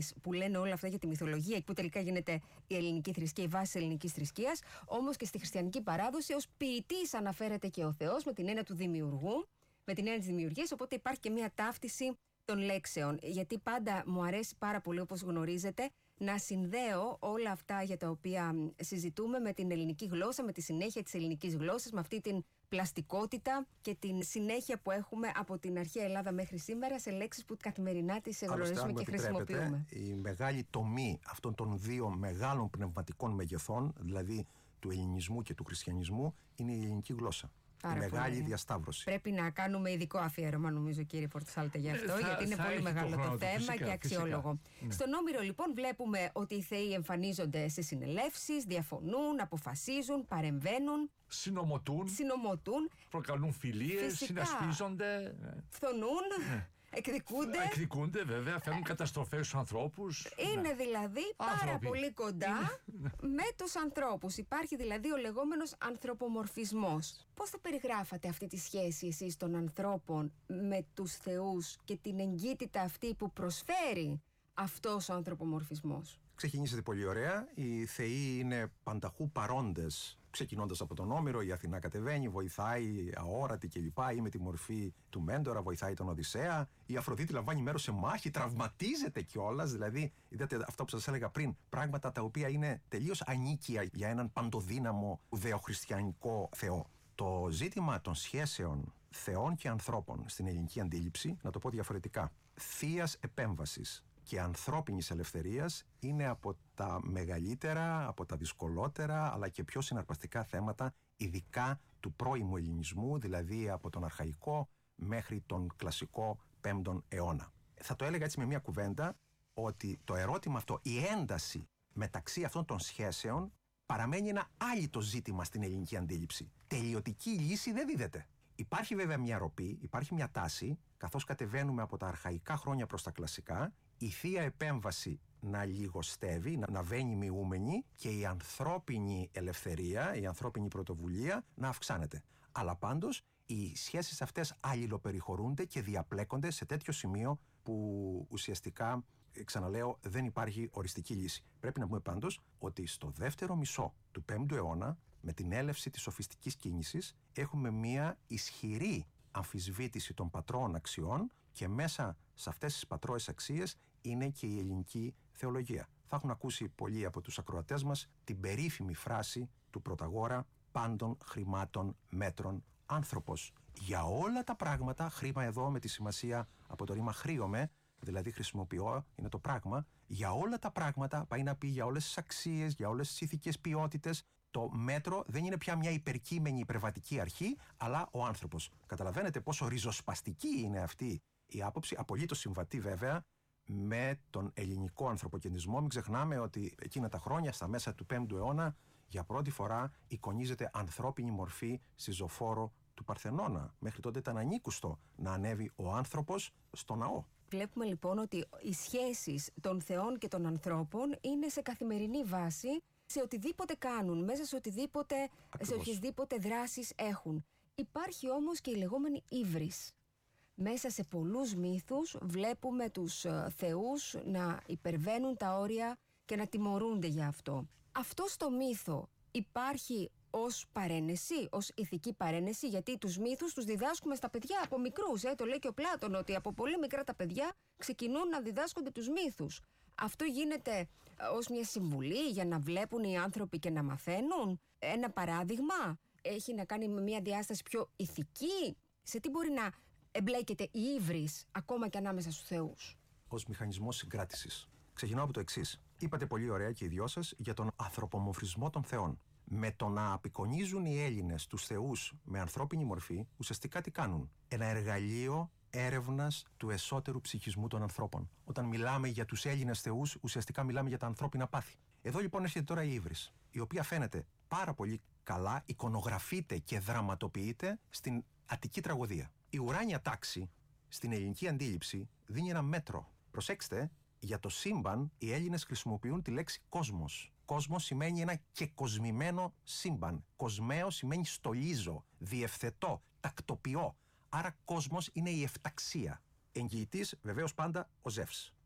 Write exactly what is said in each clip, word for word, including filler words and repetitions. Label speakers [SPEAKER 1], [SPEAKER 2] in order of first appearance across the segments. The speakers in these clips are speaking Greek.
[SPEAKER 1] αρχές που λένε όλα αυτά για τη μυθολογία, που τελικά γίνεται η ελληνική θρησκεία, η βάση της ελληνικής θρησκείας, όμως και στη χριστιανική παράδοση ως ποιητής αναφέρεται και ο Θεός με την έννοια του δημιουργού, με την έννοια της δημιουργίας, οπότε υπάρχει και μια ταύτιση των λέξεων. Γιατί πάντα μου αρέσει πάρα πολύ, όπως γνωρίζετε, να συνδέω όλα αυτά για τα οποία συζητούμε με την ελληνική γλώσσα, με τη συνέχεια της ελληνικής γλώσσας, με αυτή την πλαστικότητα και την συνέχεια που έχουμε από την αρχαία Ελλάδα μέχρι σήμερα σε λέξεις που καθημερινά τις γνωρίζουμε και χρησιμοποιούμε.
[SPEAKER 2] Η μεγάλη τομή αυτών των δύο μεγάλων πνευματικών μεγεθών, δηλαδή του ελληνισμού και του χριστιανισμού, είναι η ελληνική γλώσσα. Άρα μεγάλη πολύ διασταύρωση.
[SPEAKER 1] Πρέπει να κάνουμε ειδικό αφιέρωμα, νομίζω, κύριε Πορτοσάλτε, γι' αυτό,
[SPEAKER 3] ε, θα,
[SPEAKER 1] γιατί είναι πολύ μεγάλο το, το θέμα
[SPEAKER 3] φυσικά,
[SPEAKER 1] και αξιόλογο. Ναι. Στον Όμηρο, λοιπόν, βλέπουμε ότι οι θεοί εμφανίζονται σε συνελεύσεις, διαφωνούν, αποφασίζουν, παρεμβαίνουν.
[SPEAKER 3] Συνομωτούν,
[SPEAKER 1] συνομωτούν
[SPEAKER 3] προκαλούν φιλίες, συνασπίζονται.
[SPEAKER 1] Φθονούν. Ναι. Εκδικούνται.
[SPEAKER 3] Εκδικούνται, βέβαια, φέρνουν καταστροφές στους ανθρώπους.
[SPEAKER 1] Είναι
[SPEAKER 3] ναι.
[SPEAKER 1] δηλαδή πάρα Άνθρωποι. πολύ κοντά με τους ανθρώπους. Υπάρχει δηλαδή ο λεγόμενος ανθρωπομορφισμός. Πώς θα περιγράφατε αυτή τη σχέση εσείς των ανθρώπων με τους θεούς και την εγκύτητα αυτή που προσφέρει αυτός ο ανθρωπομορφισμός?
[SPEAKER 2] Ξεκινήσετε πολύ ωραία. Οι θεοί είναι πανταχού παρόντες. Ξεκινώντας από τον Όμηρο, η Αθηνά κατεβαίνει, βοηθάει αόρατη κλπ. Ή με τη μορφή του Μέντορα, βοηθάει τον Οδυσσέα. Η Αφροδίτη λαμβάνει μέρος σε μάχη, τραυματίζεται κιόλας. Δηλαδή, είδατε αυτό που σας έλεγα πριν, πράγματα τα οποία είναι τελείως ανίκια για έναν παντοδύναμο ουδεοχριστιανικό Θεό. Το ζήτημα των σχέσεων θεών και ανθρώπων στην ελληνική αντίληψη, να το πω διαφορετικά, θείας επέμβασης και ανθρώπινης ελευθερίας είναι από τα μεγαλύτερα, από τα δυσκολότερα αλλά και πιο συναρπαστικά θέματα, ειδικά του πρώιμου ελληνισμού, δηλαδή από τον αρχαϊκό μέχρι τον κλασικό πέμπτον αιώνα. Θα το έλεγα έτσι με μια κουβέντα, ότι το ερώτημα αυτό, η ένταση μεταξύ αυτών των σχέσεων, παραμένει ένα άλυτο ζήτημα στην ελληνική αντίληψη. Τελειωτική λύση δεν δίδεται. Υπάρχει βέβαια μια ροπή, υπάρχει μια τάση, καθώς κατεβαίνουμε από τα αρχαϊκά χρόνια προς τα κλασικά, η θεία επέμβαση να λιγοστεύει, να, να βαίνει μειούμενη και η ανθρώπινη ελευθερία, η ανθρώπινη πρωτοβουλία να αυξάνεται. Αλλά πάντως οι σχέσεις αυτές αλληλοπεριχωρούνται και διαπλέκονται σε τέτοιο σημείο που ουσιαστικά, ξαναλέω, δεν υπάρχει οριστική λύση. Πρέπει να πούμε πάντως ότι στο δεύτερο μισό του πέμπτου αιώνα, με την έλευση της σοφιστικής κίνησης, έχουμε μία ισχυρή αμφισβήτηση των πατρώων αξιών και μέσα σε αυτές τις πατρώες αξίες είναι και η ελληνική θεολογία. Θα έχουν ακούσει πολλοί από τους ακροατές μας την περίφημη φράση του Πρωταγόρα «Πάντων χρημάτων μέτρων άνθρωπος». Για όλα τα πράγματα, χρήμα εδώ με τη σημασία από το ρήμα χρήομαι, δηλαδή χρησιμοποιώ, είναι το πράγμα, για όλα τα πράγματα πάει να πει για όλες τις αξίες, για όλες τις ηθικές ποιότητες. Το μέτρο δεν είναι πια μια υπερκείμενη υπερβατική αρχή, αλλά ο άνθρωπος. Καταλαβαίνετε πόσο ριζοσπαστική είναι αυτή η άποψη, απολύτως συμβατή βέβαια με τον ελληνικό ανθρωποκεντρισμό. Μην ξεχνάμε ότι εκείνα τα χρόνια, στα μέσα του πέμπτου αιώνα, για πρώτη φορά εικονίζεται ανθρώπινη μορφή στη ζωφόρο του Παρθενώνα. Μέχρι τότε ήταν ανήκουστο να ανέβει ο άνθρωπος στο ναό.
[SPEAKER 1] Βλέπουμε λοιπόν ότι οι σχέσεις των θεών και των ανθρώπων είναι σε καθημερινή βάση, σε οτιδήποτε κάνουν, μέσα σε οτιδήποτε, σε οποιασδήποτε δράσεις έχουν. Υπάρχει όμως και η λεγόμενη ύβρις. Μέσα σε πολλούς μύθους βλέπουμε τους uh, θεούς να υπερβαίνουν τα όρια και να τιμωρούνται για αυτό. Αυτό στο μύθο υπάρχει ως παρένεση, ως ηθική παρένεση, γιατί τους μύθους τους διδάσκουμε στα παιδιά από μικρούς. Ε, το λέει και ο Πλάτων, ότι από πολύ μικρά τα παιδιά ξεκινούν να διδάσκονται τους μύθους. Αυτό γίνεται ως μια συμβουλή για να βλέπουν οι άνθρωποι και να μαθαίνουν. Ένα παράδειγμα έχει να κάνει με μια διάσταση πιο ηθική. Σε τι μπορεί να εμπλέκεται η ύβρις ακόμα και ανάμεσα στους θεούς?
[SPEAKER 2] Ως μηχανισμός συγκράτησης. Ξεκινάω από το εξής. Είπατε πολύ ωραία και οι δυο σας για τον ανθρωπομορφισμό των θεών. Με το να απεικονίζουν οι Έλληνες τους θεούς με ανθρώπινη μορφή, ουσιαστικά τι κάνουν? Ένα εργαλείο έρευνας του εσωτερικού ψυχισμού των ανθρώπων. Όταν μιλάμε για τους Έλληνες θεούς, ουσιαστικά μιλάμε για τα ανθρώπινα πάθη. Εδώ λοιπόν έρχεται τώρα η ύβρις, η οποία φαίνεται πάρα πολύ καλά, εικονογραφείται και δραματοποιείται στην Αττική τραγωδία. Η ουράνια τάξη στην ελληνική αντίληψη δίνει ένα μέτρο. Προσέξτε, για το σύμπαν οι Έλληνες χρησιμοποιούν τη λέξη κόσμος. Κόσμος σημαίνει ένα κεκοσμημένο σύμπαν. Κοσμαίο σημαίνει στολίζω, διευθετώ, τακτοποιώ. Άρα κόσμος είναι η εφταξία. Εγγυητής βεβαίως πάντα ο Ζεύς.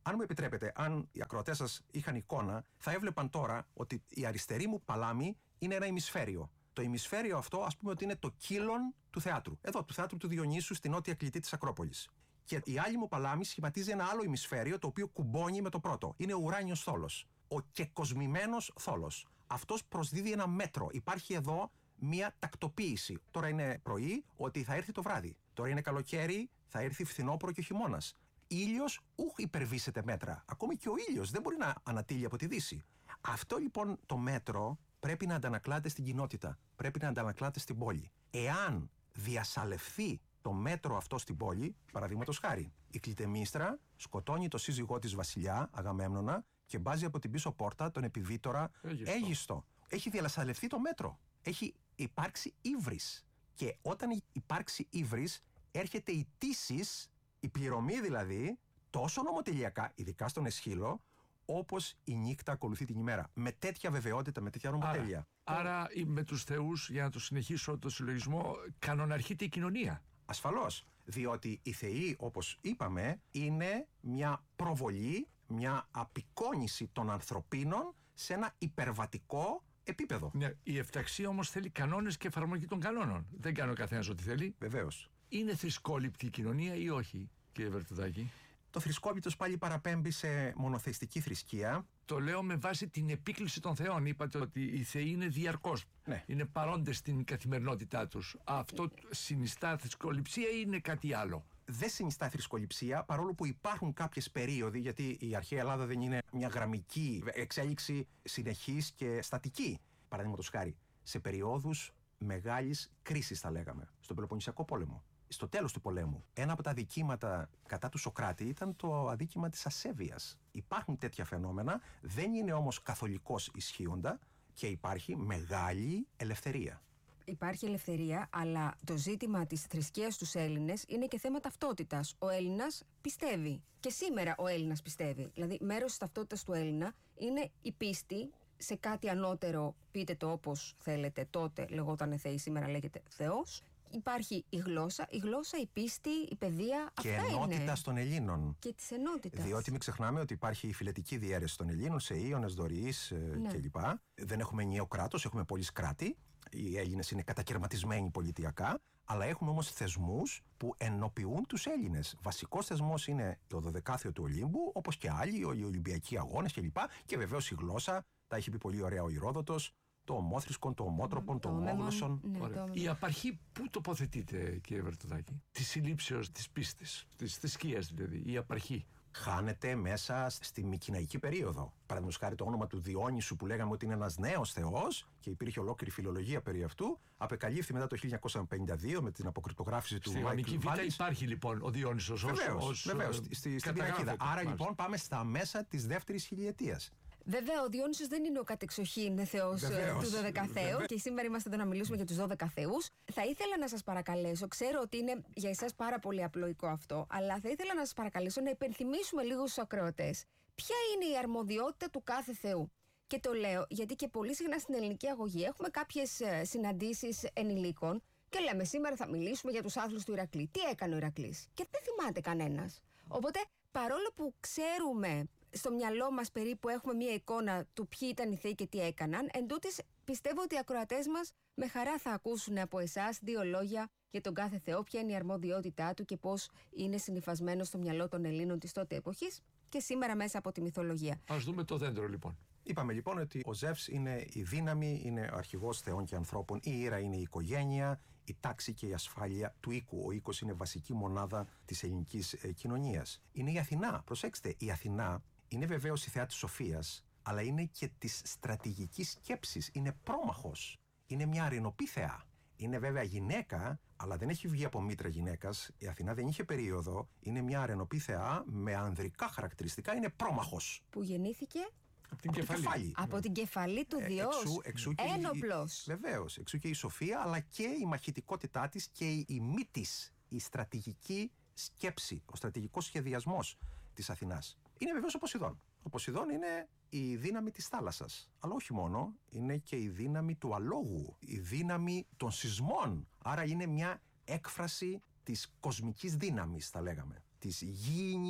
[SPEAKER 2] Αν μου επιτρέπετε, αν οι ακροατές σας είχαν εικόνα, θα έβλεπαν τώρα ότι η αριστερή μου παλάμη είναι ένα ημισφαίριο. Το ημισφαίριο αυτό, ας πούμε ότι είναι το κύλον του θεάτρου. Εδώ, του θεάτρου του Διονύσου, στην νότια κλητή της Ακρόπολης. Και η άλλη μου παλάμη σχηματίζει ένα άλλο ημισφαίριο, το οποίο κουμπώνει με το πρώτο. Είναι ο ουράνιος θόλος. Ο κεκοσμημένος θόλος. Αυτός προσδίδει ένα μέτρο. Υπάρχει εδώ μία τακτοποίηση. Τώρα είναι πρωί, ότι θα έρθει το βράδυ. Τώρα είναι καλοκαίρι, θα έρθει φθινόπωρο και χειμώνας. Ήλιος, ούχ υπερβήσεται μέτρα. Ακόμη και ο ήλιος δεν μπορεί να ανατείλει από τη δύση. Αυτό λοιπόν το μέτρο πρέπει να αντανακλάται στην κοινότητα. Πρέπει να αντανακλάται στην πόλη. Εάν διασαλευθεί το μέτρο αυτό στην πόλη, παραδείγματος χάρη, η Κλητεμίστρα σκοτώνει το σύζυγό της Βασιλιά, Αγαμέμνονα, και μπάζει από την πίσω πόρτα τον Επιδίτορα
[SPEAKER 3] Αίγιστο.
[SPEAKER 2] Αίγιστο. Έχει διασαλευθεί το μέτρο. Έχει υπάρξει ύβρις. Και όταν υπάρξει ύβρις, έρχεται η τύσις, η πληρωμή δηλαδή, τόσο νομοτελειακά, ειδικά στον Εσχύλο, όπως η νύχτα ακολουθεί την ημέρα. Με τέτοια βεβαιότητα, με τέτοια νομοτέλεια.
[SPEAKER 3] Άρα, άρα με τους θεούς, για να το συνεχίσω το συλλογισμό, κανοναρχείται η κοινωνία.
[SPEAKER 2] Ασφαλώς. Διότι οι θεοί, όπως είπαμε, είναι μια προβολή, μια απεικόνηση των ανθρωπίνων σε ένα υπερβατικό επίπεδο.
[SPEAKER 3] Ναι, η ευταξία όμως θέλει κανόνες και εφαρμογή των κανόνων. Δεν κάνει ο καθένας ό,τι θέλει.
[SPEAKER 2] Βεβαίως.
[SPEAKER 3] Είναι θρησκόληπτη η κοινωνία ή όχι, κύριε Βερτουδάκη?
[SPEAKER 2] Το θρησκόληπτος πάλι παραπέμπει σε μονοθεϊστική θρησκεία.
[SPEAKER 3] Το λέω με βάση την επίκληση των θεών. Είπατε ότι οι θεοί είναι διαρκώς.
[SPEAKER 2] Ναι.
[SPEAKER 3] Είναι παρόντες στην καθημερινότητά τους. Αυτό συνιστά θρησκοληψία ή είναι κάτι άλλο?
[SPEAKER 2] Δεν συνιστά θρησκοληψία, παρόλο που υπάρχουν κάποιες περίοδοι, γιατί η αρχαία Ελλάδα δεν είναι μια γραμμική εξέλιξη συνεχής και στατική. Παραδείγματος χάρη, σε περιόδους μεγάλης κρίσης, θα λέγαμε, στον Πελοποννησιακό πόλεμο. Στο τέλος του πολέμου, ένα από τα αδικήματα κατά του Σωκράτη ήταν το αδίκημα της ασέβειας. Υπάρχουν τέτοια φαινόμενα, δεν είναι όμως καθολικώς ισχύοντα και υπάρχει μεγάλη ελευθερία.
[SPEAKER 1] Υπάρχει ελευθερία, αλλά το ζήτημα της θρησκείας στους Έλληνες είναι και θέμα ταυτότητας. Ο Έλληνας πιστεύει. Και σήμερα ο Έλληνας πιστεύει. Δηλαδή, μέρος της ταυτότητας του Έλληνα είναι η πίστη σε κάτι ανώτερο, πείτε το όπως θέλετε, τότε λεγόταν Θεή, σήμερα λέγεται Θεός. Υπάρχει η γλώσσα, η γλώσσα, η πίστη, η παιδεία.
[SPEAKER 2] Και
[SPEAKER 1] αυτά
[SPEAKER 2] ενότητα
[SPEAKER 1] είναι.
[SPEAKER 2] των Ελλήνων.
[SPEAKER 1] Και της ενότητας.
[SPEAKER 2] Διότι μην ξεχνάμε ότι υπάρχει η φυλετική διαίρεση των Ελλήνων σε Ίωνες, Δωρυείς
[SPEAKER 1] Ναι.
[SPEAKER 2] κλπ. Δεν έχουμε ενιαίο κράτος, έχουμε πολύς κράτη. Οι Έλληνες είναι κατακαιρματισμένοι πολιτιακά, αλλά έχουμε όμως θεσμούς που ενοποιούν τους Έλληνες. Βασικός θεσμός είναι το δωδεκάθειο του Ολύμπου, όπως και άλλοι, οι Ολυμπιακοί αγώνες κλπ. Και βεβαίως η γλώσσα, τα έχει πει πολύ ωραία ο Ηρόδοτος, το ομόθρησκον, το ομότροπον, το ομόγλωσσον.
[SPEAKER 1] Ναι,
[SPEAKER 3] Ωραία.
[SPEAKER 1] το-
[SPEAKER 3] Η απαρχή πού τοποθετείται, κύριε Βερτουδάκη? Τη συλλήψεως της πίστης, της θρησκείας δηλαδή, η απαρχή.
[SPEAKER 2] Χάνεται μέσα στη Μικηναϊκή περίοδο. Παραδείγματος χάρη, το όνομα του Διόνυσου, που λέγαμε ότι είναι ένας νέος θεός και υπήρχε ολόκληρη φιλολογία περί αυτού, απεκαλύφθη μετά το χίλια εννιακόσια πενήντα δύο με την αποκρυπτογράφηση του
[SPEAKER 3] Στη Ιωαννική
[SPEAKER 2] Μάικλ
[SPEAKER 3] Β'
[SPEAKER 2] Βάλης.
[SPEAKER 3] υπάρχει λοιπόν ο Διόνυσος ως,
[SPEAKER 2] Βεβαίως,
[SPEAKER 3] ως,
[SPEAKER 2] βεβαίως,
[SPEAKER 3] ε,
[SPEAKER 2] στη, στην
[SPEAKER 3] καταγράφεται,
[SPEAKER 2] πινακίδα. Άρα
[SPEAKER 3] μάλιστα.
[SPEAKER 2] λοιπόν πάμε στα μέσα της δεύτερης χιλιετίας.
[SPEAKER 1] Βέβαια, ο Διόνυσος δεν είναι ο κατεξοχήν θεός ε,
[SPEAKER 2] Βεβαίως.
[SPEAKER 1] του δωδεκαθέου
[SPEAKER 2] Βεβαίως.
[SPEAKER 1] και σήμερα είμαστε εδώ να μιλήσουμε για τους δώδεκα θεούς. Θα ήθελα να σας παρακαλέσω, ξέρω ότι είναι για εσάς πάρα πολύ απλοϊκό αυτό, αλλά θα ήθελα να σας παρακαλέσω να υπενθυμίσουμε λίγο στους ακροατές ποια είναι η αρμοδιότητα του κάθε θεού. Και το λέω γιατί και πολύ συχνά στην ελληνική αγωγή έχουμε κάποιες ε, συναντήσεις ενηλίκων και λέμε σήμερα θα μιλήσουμε για τους άθλους του Ηρακλή. Τι έκανε ο Ηρακλής? Και δεν θυμάται κανένας. Οπότε, παρόλο που ξέρουμε στο μυαλό μας περίπου έχουμε μία εικόνα του ποιοι ήταν οι θεοί και τι έκαναν, εν τούτης, πιστεύω ότι οι ακροατές μας με χαρά θα ακούσουν από εσάς δύο λόγια για τον κάθε θεό, ποια είναι η αρμοδιότητά του και πώς είναι συνυφασμένο στο μυαλό των Ελλήνων της τότε εποχής και σήμερα μέσα από τη μυθολογία.
[SPEAKER 3] Ας δούμε το δέντρο λοιπόν.
[SPEAKER 2] Είπαμε λοιπόν ότι ο Ζεύς είναι η δύναμη, είναι ο αρχηγός θεών και ανθρώπων, η Ήρα είναι η οικογένεια, η τάξη και η ασφάλεια του οίκου. Ο οίκος είναι βασική μονάδα της ελληνικής ε, κοινωνίας. Είναι η Αθηνά. Προσέξτε, η Αθηνά είναι βεβαίως η θεά της σοφίας, αλλά είναι και της στρατηγικής σκέψης. Είναι πρόμαχος. Είναι μια αρενοπή θεά. Είναι βέβαια γυναίκα, αλλά δεν έχει βγει από μήτρα γυναίκας. Η Αθηνά δεν είχε περίοδο. Είναι μια αρενοπή θεά με ανδρικά χαρακτηριστικά. Είναι πρόμαχος.
[SPEAKER 1] Που γεννήθηκε
[SPEAKER 3] Από την
[SPEAKER 2] Από το
[SPEAKER 3] κεφαλή.
[SPEAKER 2] κεφάλι.
[SPEAKER 1] από την κεφαλή του
[SPEAKER 2] Ε,
[SPEAKER 1] Διός,
[SPEAKER 2] εξού- εξού και η-
[SPEAKER 1] ένοπλος.
[SPEAKER 2] Βεβαίως, εξού και η σοφία, αλλά και η μαχητικότητά της και η, η μύτης, η στρατηγική σκέψη, ο στρατηγικός σχεδιασμός της Αθηνάς. Είναι βεβαίως ο Ποσειδών. Ο Ποσειδών είναι η δύναμη της θάλασσας. Αλλά όχι μόνο, είναι και η δύναμη του αλόγου, η δύναμη των σεισμών. Άρα είναι μια έκφραση της κοσμικής δύναμης, θα λέγαμε. Της γήινης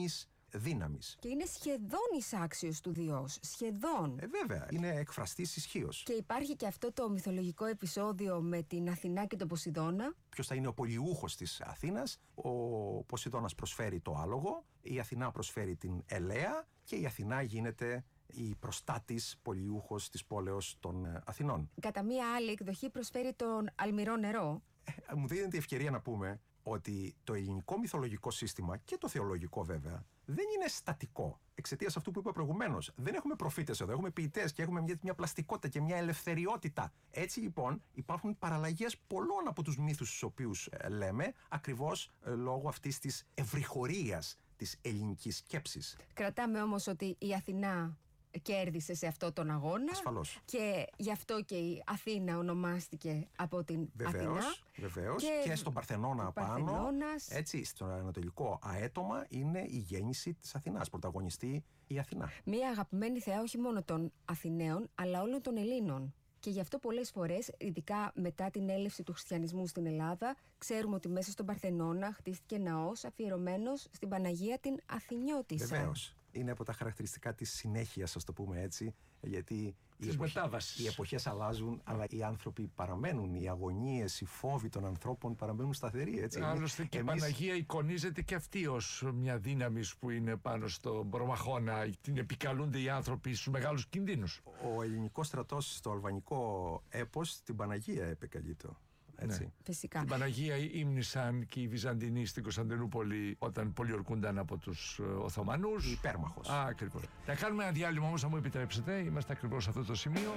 [SPEAKER 2] δύναμης.
[SPEAKER 1] Και είναι σχεδόν εισάξιος του Διός. Σχεδόν.
[SPEAKER 2] Ε, βέβαια, είναι εκφραστής ισχύος.
[SPEAKER 1] Και υπάρχει και αυτό το μυθολογικό επεισόδιο με την Αθηνά και τον Ποσειδώνα.
[SPEAKER 2] Ποιος θα είναι ο πολιούχος της Αθήνας? Ο Ποσειδώνας προσφέρει το άλογο, η Αθηνά προσφέρει την ελαία και η Αθηνά γίνεται η προστάτης πολιούχος της πόλεως των Αθηνών.
[SPEAKER 1] Κατά μία άλλη εκδοχή προσφέρει τον αλμυρό νερό.
[SPEAKER 2] Ε, μου δίνεται η ευκαιρία να πούμε ότι το ελληνικό μυθολογικό σύστημα και το θεολογικό βέβαια δεν είναι στατικό. Εξαιτίας αυτού που είπα προηγουμένως. Δεν έχουμε προφήτες εδώ, έχουμε ποιητές και έχουμε μια, μια πλαστικότητα και μια ελευθεριότητα. Έτσι λοιπόν υπάρχουν παραλλαγές πολλών από τους μύθους τους οποίους ε, λέμε, ακριβώς ε, λόγω αυτής της ευρυχωρίας της ελληνικής σκέψης.
[SPEAKER 1] Κρατάμε όμως ότι η Αθηνά κέρδισε σε αυτό τον αγώνα.
[SPEAKER 2] Ασφαλώς.
[SPEAKER 1] Και γι' αυτό και η Αθήνα ονομάστηκε από την
[SPEAKER 2] βεβαίως,
[SPEAKER 1] Αθηνά.
[SPEAKER 2] Βεβαίως. Και, και στον Παρθενώνα πάνω, έτσι, στο ανατολικό αέτομα είναι η γέννηση της Αθηνάς. Πρωταγωνιστεί η Αθηνά.
[SPEAKER 1] Μία αγαπημένη θεά όχι μόνο των Αθηναίων, αλλά όλων των Ελλήνων. Και γι' αυτό πολλές φορές, ειδικά μετά την έλευση του χριστιανισμού στην Ελλάδα, ξέρουμε ότι μέσα στον Παρθενώνα χτίστηκε ναός αφιερωμένος στην Παναγία την Αθηνιώτισσα.
[SPEAKER 2] Βεβαίως. Είναι από τα χαρακτηριστικά της συνέχειας, ας το πούμε έτσι, γιατί οι, εποχ... οι εποχές αλλάζουν, αλλά οι άνθρωποι παραμένουν, οι αγωνίες, οι φόβοι των ανθρώπων παραμένουν σταθεροί. Έτσι.
[SPEAKER 3] Άλλωστε και Εμείς... η Παναγία εικονίζεται και αυτή ως μια δύναμη που είναι πάνω στον προμαχώνα, την επικαλούνται οι άνθρωποι στους μεγάλους κινδύνους.
[SPEAKER 2] Ο ελληνικός στρατός στο αλβανικό έπος την Παναγία επικαλείται. Έτσι.
[SPEAKER 1] Ναι. Φυσικά.
[SPEAKER 3] Την Παναγία ύμνησαν και οι Βυζαντινοί στην Κωνσταντινούπολη όταν πολιορκούνταν από τους Οθωμανούς.
[SPEAKER 2] Υπέρμαχος.
[SPEAKER 3] Α, ακριβώς. Θα κάνουμε ένα διάλειμμα όμως, αν μου επιτρέψετε. Είμαστε ακριβώς σε αυτό το σημείο.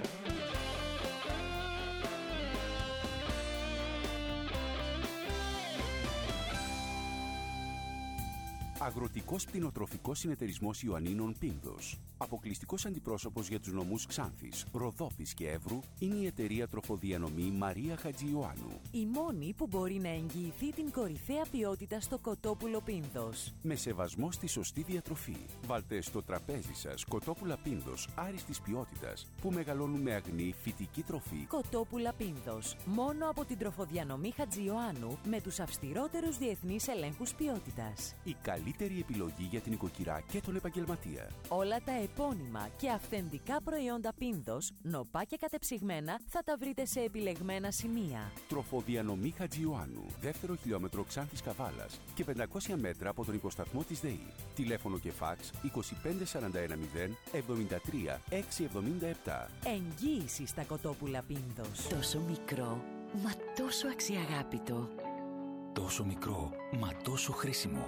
[SPEAKER 4] Αγροτικός κτηνοτροφικός συνεταιρισμός Ιωαννίνων Πίνδος. Αποκλειστικός αντιπρόσωπος για τους νομούς Ξάνθης, Ροδόπης και Εύρου είναι η εταιρεία τροφοδιανομή Μαρία Χατζιωάννου.
[SPEAKER 5] Η μόνη που μπορεί να εγγυηθεί την κορυφαία ποιότητα στο κοτόπουλο Πίνδος.
[SPEAKER 4] Με σεβασμό στη σωστή διατροφή. Βάλτε στο τραπέζι σας κοτόπουλα Πίνδος άριστης ποιότητας που μεγαλώνουν με αγνή φυτική τροφή.
[SPEAKER 5] Κοτόπουλα Πίνδος. Μόνο από την τροφοδιανομή Χατζιωάννου με τους αυστηρότερους διεθνείς ελέγχους ποιότητας.
[SPEAKER 4] Η καλύτερη επιλογή για την οικοκυρά και τον επαγγελματία.
[SPEAKER 5] Όλα τα επώνυμα και αυθεντικά προϊόντα Πίνδος, νοπά και κατεψυγμένα, θα τα βρείτε σε επιλεγμένα σημεία.
[SPEAKER 4] Τροφοδιανομή Χατζιωάννου, δεύτερο χιλιόμετρο Ξάνθης Καβάλας και πεντακόσια μέτρα από τον υποσταθμό της ΔΕΗ. Τηλέφωνο και φάξ είκοσι πέντε σαράντα ένα μηδέν εβδομήντα τρία εξακόσια εβδομήντα επτά.
[SPEAKER 5] Εγγύηση στα κοτόπουλα Πίνδος.
[SPEAKER 6] Τόσο μικρό, μα τόσο αξιαγάπητο.
[SPEAKER 7] Τόσο μικρό, μα τόσο χρήσιμο.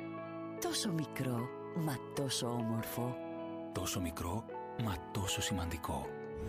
[SPEAKER 6] Τόσο μικρό, μα τόσο όμορφο.
[SPEAKER 7] Τόσο μικρό, μα τόσο σημαντικό.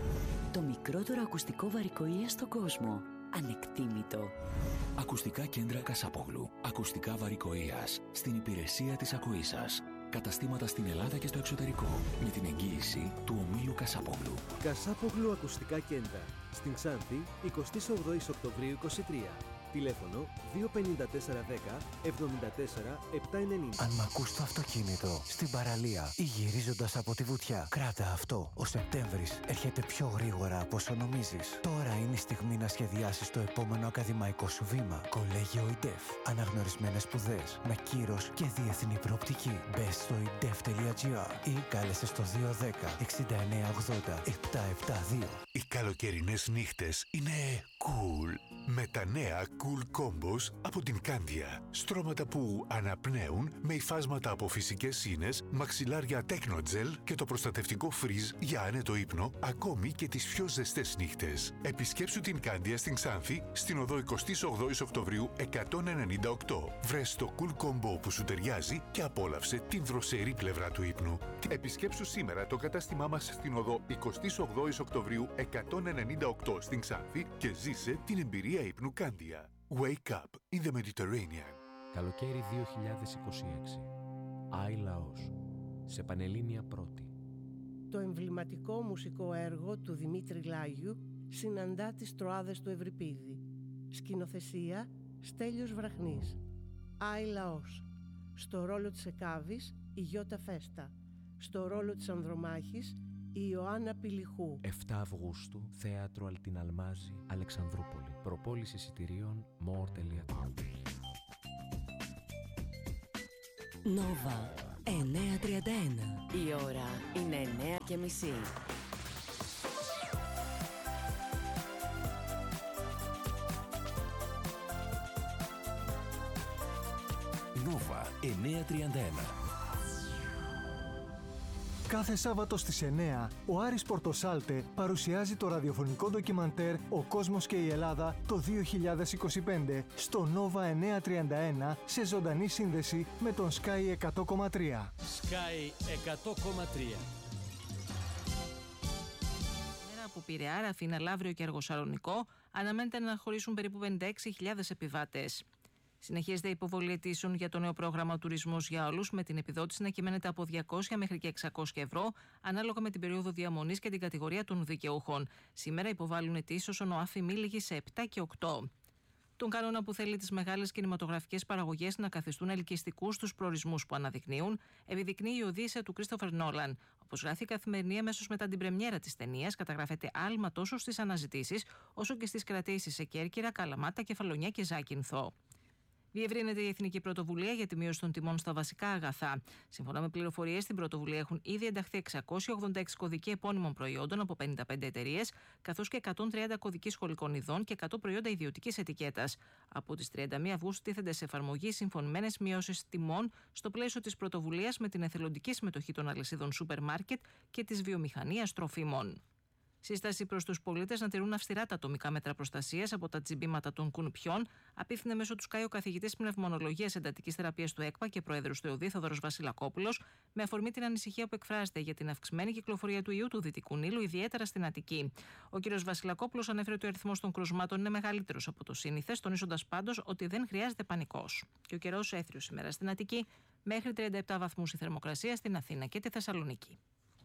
[SPEAKER 6] Το μικρότερο ακουστικό βαρικοΐα στον κόσμο. Ανεκτήμητο.
[SPEAKER 7] Ακουστικά κέντρα Κασάπογλου. Ακουστικά βαρικοΐας. Στην υπηρεσία της ακοής σας. Καταστήματα στην Ελλάδα και στο εξωτερικό. Με την εγγύηση του ομίλου Κασάπογλου.
[SPEAKER 8] Κασάπογλου Ακουστικά Κέντρα. Στην Ξάνθη, εικοστή όγδοη Οκτωβρίου είκοσι τρία. Τηλέφωνο δύο πέντε τέσσερα ένα μηδέν εβδομήντα τέσσερα επτακόσια ενενήντα.
[SPEAKER 9] Αν μ' ακούς στο αυτοκίνητο, στην παραλία ή γυρίζοντας από τη βουτιά, κράτα αυτό. Ο Σεπτέμβρης έρχεται πιο γρήγορα από όσο νομίζεις. Τώρα είναι η στιγμή να σχεδιάσεις το επόμενο ακαδημαϊκό σου βήμα. Κολέγιο ΙΝΤΕΦ. Αναγνωρισμένες σπουδές με κύρος και διεθνή προοπτική. Μπες στο ιντεφ τελεία τζι άρ ή κάλεσε στο δύο ένα μηδέν εξήντα εννέα ογδόντα επτακόσια εβδομήντα δύο.
[SPEAKER 10] Οι καλοκαιρινές νύχτες είναι cool. Με τα νέα Cool Combos από την Candia. Στρώματα που αναπνέουν με υφάσματα από φυσικές σύνες, μαξιλάρια Technogel και το προστατευτικό Freeze για άνετο ύπνο, ακόμη και τις πιο ζεστές νύχτες. Επισκέψου την Candia στην Ξάνθη, στην οδό εικοστή όγδοη Οκτωβρίου εκατόν ενενήντα οκτώ. Βρες το Cool Combo που σου ταιριάζει και απόλαυσε την δροσερή πλευρά του ύπνου. Επισκέψου σήμερα το κατάστημά μας στην οδό εικοστή όγδοη Οκτωβρίου εκατόν ενενήντα οκτώ στην Ξάνθη και ζήσε την εμπειρία ύπνου Candia. Wake up in the Mediterranean.
[SPEAKER 11] Καλοκαίρι δύο χιλιάδες είκοσι έξι. Άι Λαός. Σε Πανελλήνια Πρώτη.
[SPEAKER 12] Το εμβληματικό μουσικό έργο του Δημήτρη Λάγιου συναντά τις Τροάδες του Ευρυπίδη. Σκηνοθεσία Στέλιος Βραχνής. Άι Λαός. Στο ρόλο της Εκάβης η Γιώτα Φέστα. Στο ρόλο της Ανδρομάχης η Ιωάννα Πηλιχού.
[SPEAKER 11] επτά Αυγούστου, Θέατρο Αλτιναλμάζη, Αλεξανδρούπολη. Προπόληση εισιτηρίων more τελεία com.
[SPEAKER 6] Νόβα. εννιά τριάντα ένα. Η ώρα είναι εννιά και μισή.
[SPEAKER 7] Νόβα εννιά τριάντα ένα.
[SPEAKER 13] Κάθε Σάββατο στις εννιά, ο Άρης Πορτοσάλτε παρουσιάζει το ραδιοφωνικό ντοκιμαντέρ «Ο κόσμος και η Ελλάδα» το δύο χιλιάδες είκοσι πέντε στο Νόβα εννιά τριάντα ένα σε ζωντανή σύνδεση με τον Sky εκατό κόμμα τρία.
[SPEAKER 14] Sky εκατό κόμμα τρία.
[SPEAKER 15] Μέρα από Πειραιά, Ραφίνα, Λαύριο και Αργοσαλονικό αναμένεται να χωρίσουν περίπου πενήντα έξι χιλιάδες επιβάτες. Συνεχίζεται η υποβολή αιτήσεων για το νέο πρόγραμμα Τουρισμός για Όλους, με την επιδότηση να κυμαίνεται από διακόσια μέχρι και εξακόσια ευρώ, ανάλογα με την περίοδο διαμονής και την κατηγορία των δικαιούχων. Σήμερα υποβάλλουν αιτήσεις όσον ο ΑΦΗ μίληγε σε επτά και οκτώ. Τον κανόνα που θέλει τις μεγάλες κινηματογραφικές παραγωγές να καθιστούν ελκυστικούς τους προορισμούς που αναδεικνύουν, επιδεικνύει η Οδύσσεια του Κρίστοφερ Νόλαν. Όπως γράφει η Καθημερινή, αμέσως μετά την πρεμιέρα της ταινίας, καταγράφεται άλμα τόσο στις αναζητήσεις, όσο και στις κρατήσεις σε Κέρκυρα, Καλαμάτα, Κεφαλονιά και Ζάκυνθο. Διευρύνεται η Εθνική Πρωτοβουλία για τη μείωση των τιμών στα βασικά αγαθά. Σύμφωνα με πληροφορίες, στην πρωτοβουλία έχουν ήδη ενταχθεί εξακόσιοι ογδόντα έξι κωδικοί επώνυμων προϊόντων από πενήντα πέντε εταιρείες, καθώς και εκατόν τριάντα κωδικοί σχολικών ειδών και εκατό προϊόντα ιδιωτικής ετικέτας. Από τις τριάντα μία Αυγούστου τίθενται σε εφαρμογή συμφωνημένες μειώσεις τιμών στο πλαίσιο της πρωτοβουλίας με την εθελοντική συμμετοχή των αλυσίδων σούπερ μάρκετ και της βιομηχανίας τροφίμων. Σύσταση προς τους πολίτες να τηρούν αυστηρά τα ατομικά μέτρα προστασίας από τα τσιμπήματα των κουνουπιών απίφθινε μέσω του Sky ο καθηγητής πνευμονολογίας εντατικής θεραπείας του ΕΚΠΑ και πρόεδρος του ΕΟΔΗ, Θόδωρος Βασιλακόπουλος, με αφορμή την ανησυχία που εκφράζεται για την αυξημένη κυκλοφορία του ιού του Δυτικού Νείλου, ιδιαίτερα στην Αττική. Ο κ. Βασιλακόπουλος ανέφερε ότι ο αριθμός των κρουσμάτων είναι μεγαλύτερος από το σύνηθες, τονίζοντας πάντως ότι δεν χρειάζεται πανικός. Και ο καιρός έθριος σήμερα στην Αττική, μέχρι τριάντα επτά βαθμούς η θερμοκρασία στην Αθήνα και τη Θεσσαλονίκη.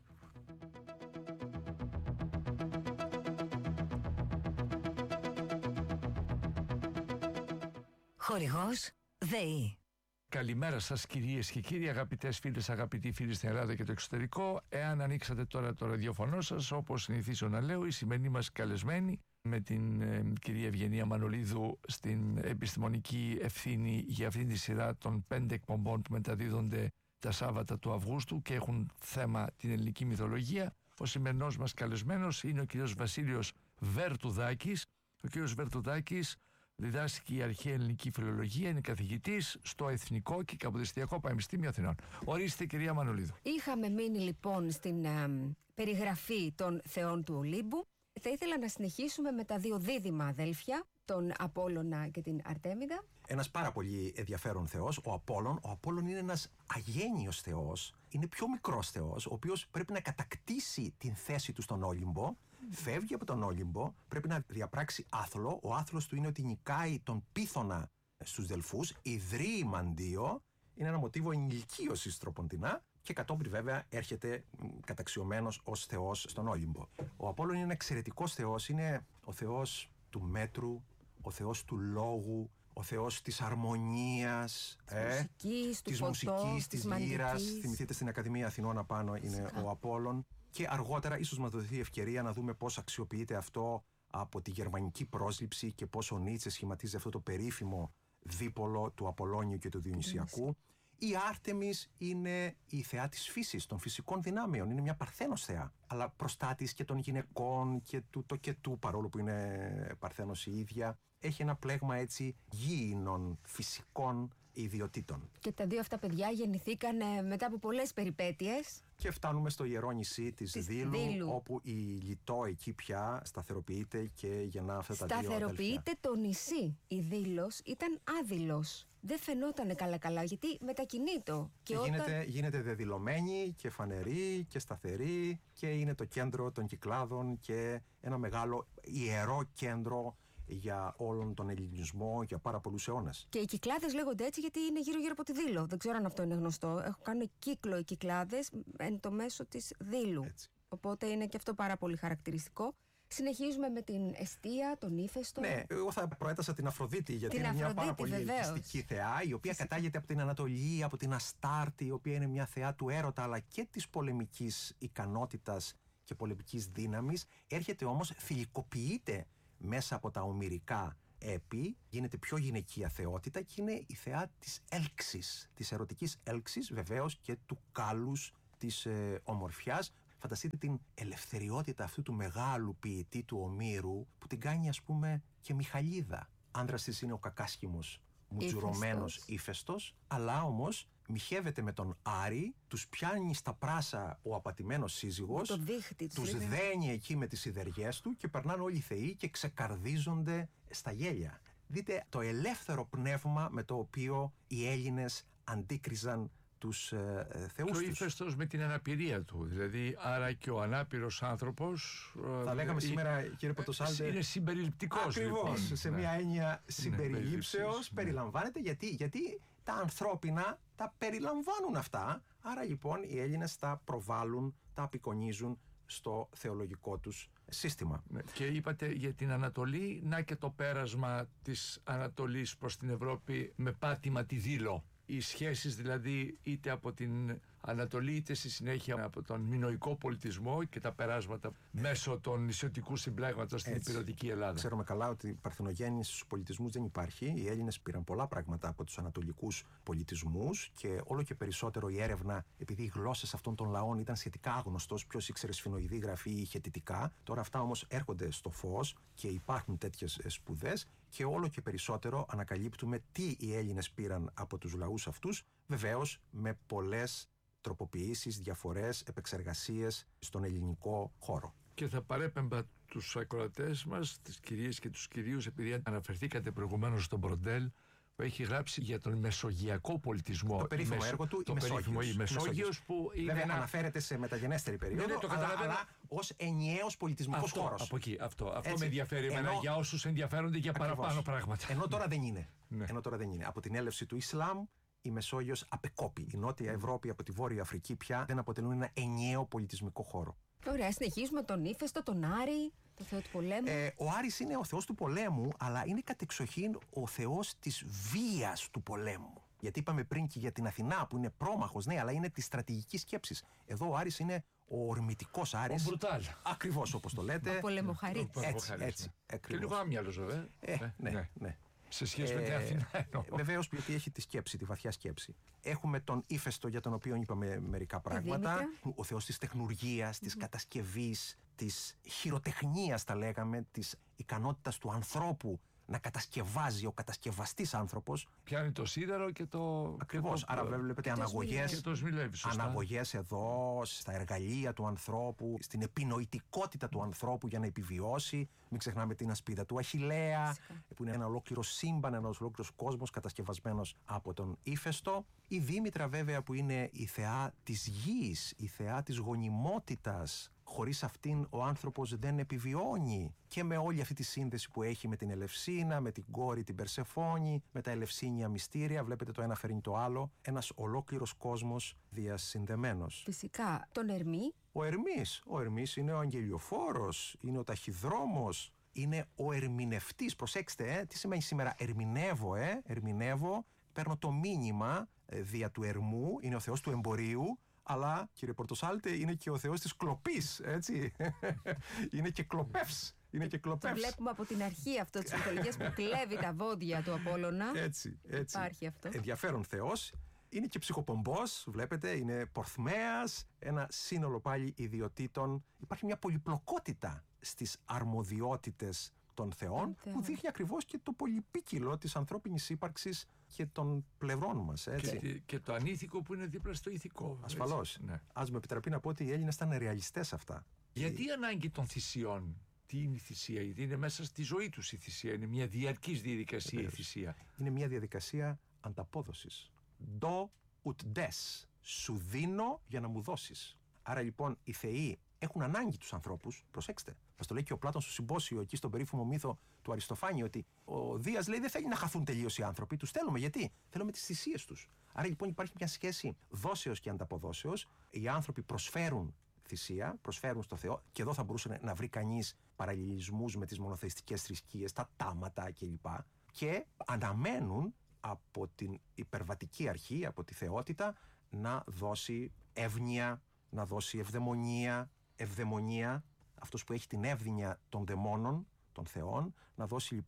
[SPEAKER 6] Χορηγός ΔΕΗ.
[SPEAKER 3] Καλημέρα σας κυρίες και κύριοι, αγαπητές φίλες, αγαπητοί φίλοι στην Ελλάδα και το εξωτερικό. Εάν ανοίξατε τώρα το ραδιοφωνό σας, όπως συνηθίζω να λέω, η σημερινή μας καλεσμένη με την ε, κυρία Ευγενία Μανολίδου στην επιστημονική ευθύνη για αυτήν τη σειρά των πέντε εκπομπών που μεταδίδονται τα Σάββατα του Αυγούστου και έχουν θέμα την ελληνική μυθολογία. Ο σημερινός μας καλεσμένος είναι ο κύριος Βασίλειος Βερτουδάκης. Ο κύριος Βερτουδάκης διδάσκει η αρχαία ελληνική φιλολογία, είναι καθηγητής στο Εθνικό και Καποδιστριακό Πανεπιστήμιο Αθηνών. Ορίστε, κυρία Μανολίδου.
[SPEAKER 1] Είχαμε μείνει λοιπόν στην α, περιγραφή των θεών του Ολύμπου. Θα ήθελα να συνεχίσουμε με τα δύο δίδυμα αδέλφια, τον Απόλλωνα και την Αρτέμιδα.
[SPEAKER 2] Ένας πάρα πολύ ενδιαφέρον θεός, ο Απόλλων. Ο Απόλλων είναι ένας αγένιος θεός, είναι πιο μικρός θεός, ο οποίος πρέπει να κατακτήσει την θέση του στον Όλυμπο. Φεύγει από τον Όλυμπο, πρέπει να διαπράξει άθλο. Ο άθλος του είναι ότι νικάει τον Πίθωνα στους Δελφούς, ιδρύει μαντίο, είναι ένα μοτίβο ενηλικίωσης τροποντινά και κατόπιν βέβαια έρχεται καταξιωμένος ως θεός στον Όλυμπο. Ο Απόλλων είναι ένα εξαιρετικός θεός, είναι ο θεός του μέτρου, ο θεός του λόγου, ο θεός της αρμονίας,
[SPEAKER 1] της ε, μουσικής,
[SPEAKER 2] της,
[SPEAKER 1] του
[SPEAKER 2] μουσικής, της λύρας.
[SPEAKER 1] μαντικής.
[SPEAKER 2] Θυμηθείτε στην Ακαδημία Αθηνών απάνω είναι Φυσικά. ο Απόλλων. Και αργότερα ίσως μας δοθεί ευκαιρία να δούμε πώς αξιοποιείται αυτό από τη γερμανική πρόσληψη και πώς ο Νίτσε σχηματίζει αυτό το περίφημο δίπολο του Απολλώνιου και του Διονυσιακού. Η Άρτεμις είναι η θεά της φύσης, των φυσικών δυνάμεων. Είναι μια παρθένος θεά, αλλά προστάτης και των γυναικών και του τοκετού, παρόλο που είναι παρθένος η ίδια. Έχει ένα πλέγμα έτσι γήινων φυσικών ιδιωτήτων.
[SPEAKER 1] Και τα δύο αυτά παιδιά γεννηθήκαν μετά από πολλές περιπέτειες.
[SPEAKER 2] Και φτάνουμε στο ιερό νησί της, της Δήλου, Δήλου, όπου η Λιτό εκεί πια σταθεροποιείται και γεννά αυτά τα δύο αδέλφια.
[SPEAKER 1] Σταθεροποιείται το νησί. Η Δήλος ήταν άδειλος. Δεν φαινόταν καλά-καλά, γιατί μετακινείτο.
[SPEAKER 2] Και, και γίνεται, όταν... γίνεται δεδηλωμένη και φανερή και σταθερή και είναι το κέντρο των Κυκλάδων και ένα μεγάλο ιερό κέντρο για όλον τον ελληνισμό για πάρα πολλούς αιώνες.
[SPEAKER 1] Και οι Κυκλάδες λέγονται έτσι γιατί είναι γύρω-γύρω από τη Δήλο. Δεν ξέρω αν αυτό είναι γνωστό. Έχουν κάνει κύκλο οι Κυκλάδες εν το μέσο της Δήλου. Έτσι. Οπότε είναι και αυτό πάρα πολύ χαρακτηριστικό. Συνεχίζουμε με την Εστία, τον Ύφεστο.
[SPEAKER 2] Ναι, εγώ θα προέτασα την Αφροδίτη, γιατί την είναι Αφροδίτη, μια πάρα πολύ ελκυστική θεά, η οποία Φυσικά. κατάγεται από την Ανατολή, από την Αστάρτη, η οποία είναι μια θεά του έρωτα αλλά και της πολεμικής ικανότητας και πολεμικής δύναμης. Έρχεται όμως, θηλυκοποιείται μέσα από τα ομηρικά έπι, γίνεται πιο γυναικεία θεότητα και είναι η θεά της έλξης, της ερωτικής έλξης, βεβαίως και του κάλους, της ε, ομορφιάς. Φανταστείτε την ελευθεριότητα αυτού του μεγάλου ποιητή του Ομήρου που την κάνει, ας πούμε, και Μιχαλίδα. Άνδρας της είναι ο κακάσχημος, μουτζουρωμένος, ύφεστος, αλλά όμως μοιχεύεται με τον Άρη, τους πιάνει στα πράσα ο απατημένος σύζυγος,
[SPEAKER 1] το δίχτυ,
[SPEAKER 2] τους είναι. δένει εκεί με τις σιδεριές του και περνάνε όλοι οι θεοί και ξεκαρδίζονται στα γέλια. Δείτε το ελεύθερο πνεύμα με το οποίο οι Έλληνες αντίκριζαν τους ε, ε, θεούς τους.
[SPEAKER 3] Και ο ύφεστος με την αναπηρία του, δηλαδή άρα και ο ανάπηρος άνθρωπος.
[SPEAKER 2] Θα λέγαμε σήμερα, κύριε Πορτοσάλτε,
[SPEAKER 3] είναι συμπεριληπτικός.
[SPEAKER 2] Ακριβώς,
[SPEAKER 3] λοιπόν.
[SPEAKER 2] σε
[SPEAKER 3] ναι.
[SPEAKER 2] μια έννοια συμπεριλήψεως,
[SPEAKER 3] ναι.
[SPEAKER 2] περιλαμβάνεται, γιατί, γιατί τα ανθρώπινα τα περιλαμβάνουν αυτά, άρα λοιπόν οι Έλληνες τα προβάλλουν, τα απεικονίζουν στο θεολογικό τους σύστημα.
[SPEAKER 3] Ναι. Και είπατε για την Ανατολή, να και το πέρασμα της Ανατολής προς την Ευρώπη με πάτημα τη Δήλο. Οι σχέσεις δηλαδή είτε από την Ανατολή είτε στη συνέχεια από τον μινωικό πολιτισμό και τα περάσματα μέσω των νησιωτικού συμπλέγματος στην υπηρετική Ελλάδα.
[SPEAKER 2] Ξέρουμε καλά ότι η παρθενογέννηση στους πολιτισμούς δεν υπάρχει. Οι Έλληνες πήραν πολλά πράγματα από τους ανατολικούς πολιτισμούς και όλο και περισσότερο η έρευνα, επειδή οι γλώσσες αυτών των λαών ήταν σχετικά άγνωστος, ποιος ήξερε σφινοειδή γραφή ή χετιτικά. Τώρα αυτά όμως έρχονται στο φως και υπάρχουν τέτοιες σπουδές και όλο και περισσότερο ανακαλύπτουμε τι οι Έλληνες πήραν από τους λαούς αυτούς, βεβαίως με πολλές τροποποιήσεις, διαφορές, επεξεργασίες στον ελληνικό χώρο.
[SPEAKER 3] Και θα παρέπεμπα τους ακροατές μας, τις κυρίες και τους κυρίους, επειδή αναφερθήκατε προηγουμένως στον Μπροντέλ, που έχει γράψει για τον μεσογειακό πολιτισμό.
[SPEAKER 2] Το περίφημο
[SPEAKER 3] μεσο...
[SPEAKER 2] έργο του,
[SPEAKER 3] το
[SPEAKER 2] η Μεσόγειος.
[SPEAKER 3] η Μεσόγειος, που είναι
[SPEAKER 2] βέβαια
[SPEAKER 3] ένα...
[SPEAKER 2] αναφέρεται σε μεταγενέστερη περίοδο,
[SPEAKER 3] ναι, ναι, το
[SPEAKER 2] αλλά, αλλά ως ενιαίος πολιτισμικός
[SPEAKER 3] αυτό,
[SPEAKER 2] χώρος.
[SPEAKER 3] Από εκεί, αυτό, αυτό
[SPEAKER 2] Έτσι.
[SPEAKER 3] με ενδιαφέρει εμένα,
[SPEAKER 2] Ενώ...
[SPEAKER 3] για όσους ενδιαφέρονται για
[SPEAKER 2] Ακριβώς.
[SPEAKER 3] παραπάνω πράγματα.
[SPEAKER 2] Ενώ τώρα δεν είναι.
[SPEAKER 3] ναι.
[SPEAKER 2] Ενώ τώρα δεν είναι. Από την έλευση του Ισλάμ, η Μεσόγειος απεκόπη. Η Νότια Ευρώπη από τη Βόρεια Αφρική πια δεν αποτελούν ένα ενιαίο πολιτισμικό χώρο.
[SPEAKER 1] Ωραία, συνεχίζουμε τον ύφεστο, τον Άρη, το θεό του πολέμου.
[SPEAKER 2] Ε, ο Άρης είναι ο θεός του πολέμου, αλλά είναι κατεξοχήν ο θεός της βίας του πολέμου. Γιατί είπαμε πριν και για την Αθηνά που είναι πρόμαχος, ναι, αλλά είναι της στρατηγικής σκέψης. Εδώ ο Άρης είναι ο ορμητικός Άρης.
[SPEAKER 3] Ο Μπρουτάλ.
[SPEAKER 2] Ακριβώς όπως το λέτε.
[SPEAKER 1] Ο πολεμοχαρίτης.
[SPEAKER 2] Έτσι, έτσι.
[SPEAKER 3] Και λίγο άμυαλος βέβαια.
[SPEAKER 2] Ε, ναι, ναι. ναι.
[SPEAKER 3] Σε σχέση με την Αθηνά εννοώ.
[SPEAKER 2] Βεβαίως, γιατί έχει τη σκέψη, τη βαθιά σκέψη. Έχουμε τον ύφεστο για τον οποίο είπαμε μερικά πράγματα. Ο θεός της τεχνουργίας, mm-hmm. της κατασκευής, της χειροτεχνίας τα λέγαμε, της ικανότητας του ανθρώπου να κατασκευάζει, ο κατασκευαστής άνθρωπος.
[SPEAKER 3] Πιάνει το σίδερο και το...
[SPEAKER 2] Ακριβώς, άρα βλέπετε αναγωγές,
[SPEAKER 3] και το σμιλεύει, σωστά.
[SPEAKER 2] αναγωγές εδώ, στα εργαλεία του ανθρώπου, στην επινοητικότητα του ανθρώπου για να επιβιώσει. Μην ξεχνάμε την ασπίδα του Αχιλλέα, Φυσικά. που είναι ένα ολόκληρο σύμπαν, ένας ολόκληρος κόσμος κατασκευασμένος από τον ύφεστο. Η Δήμητρα βέβαια που είναι η θεά της γης, η θεά της γονιμότητας. Χωρίς αυτήν ο άνθρωπος δεν επιβιώνει, και με όλη αυτή τη σύνδεση που έχει με την Ελευσίνα, με την κόρη την Περσεφόνη, με τα ελευσίνια μυστήρια, βλέπετε το ένα φέρνει το άλλο, ένας ολόκληρος κόσμος διασυνδεμένος.
[SPEAKER 1] Φυσικά, τον Ερμή.
[SPEAKER 2] Ο Ερμής, ο Ερμής είναι ο αγγελιοφόρος, είναι ο ταχυδρόμος, είναι ο ερμηνευτής. Προσέξτε, ε, τι σημαίνει σήμερα ερμηνεύω, ε, ερμηνεύω, παίρνω το μήνυμα ε, δια του Ερμού, είναι ο θεός του εμπορίου. Αλλά, κύριε Πορτοσάλτε, είναι και ο θεός της κλοπής, έτσι. είναι και κλοπεύς. Είναι και κλοπεύς.
[SPEAKER 1] Το βλέπουμε από την αρχή αυτό της μυθολογίας που κλέβει τα βόντια του Απόλλωνα.
[SPEAKER 2] Έτσι, έτσι.
[SPEAKER 1] Υπάρχει αυτό.
[SPEAKER 2] Ενδιαφέρον θεός. Είναι και ψυχοπομπός, βλέπετε, είναι πορθμέας, ένα σύνολο πάλι ιδιοτήτων. Υπάρχει μια πολυπλοκότητα στις αρμοδιότητες των θεών,
[SPEAKER 1] θεών.
[SPEAKER 2] που δείχνει ακριβώς και το πολυπίκυλο της ανθρώπινης ύπαρξης και των πλευρών μας. Έτσι.
[SPEAKER 3] Και, και το ανήθικο που είναι δίπλα στο ηθικό.
[SPEAKER 2] Ασφαλώς. Ναι. Ας με επιτραπεί να πω ότι οι Έλληνες ήταν ρεαλιστές αυτά.
[SPEAKER 3] Γιατί η ανάγκη των θυσιών? Τι είναι η θυσία? Γιατί είναι μέσα στη ζωή τους η θυσία. Είναι μια διαρκής διαδικασία. Βεβαίως. Η θυσία.
[SPEAKER 2] Είναι μια διαδικασία ανταπόδοσης. Do ut des. Σου δίνω για να μου δώσεις. Άρα λοιπόν οι θεοί έχουν ανάγκη τους ανθρώπους. Προσέξτε. Μας το λέει και ο Πλάτων στο Συμπόσιο, εκεί στον περίφημο μύθο του Αριστοφάνη, ότι ο Δίας λέει δεν θέλει να χαθούν τελείως οι άνθρωποι. Τους θέλουμε. Γιατί? Θέλουμε τις θυσίες τους. Άρα λοιπόν υπάρχει μια σχέση δόσεως και ανταποδόσεως. Οι άνθρωποι προσφέρουν θυσία, προσφέρουν στο Θεό, και εδώ θα μπορούσε να βρει κανείς παραλληλισμούς με τις μονοθεϊστικές θρησκείες, τα τάματα κλπ. Και αναμένουν από την υπερβατική αρχή, από τη θεότητα, να δώσει εύνοια, να δώσει ευδαιμονία, ευδαιμονία, αυτός που έχει την εύδοια των δαιμόνων, των θεών, να δώσει λοιπόν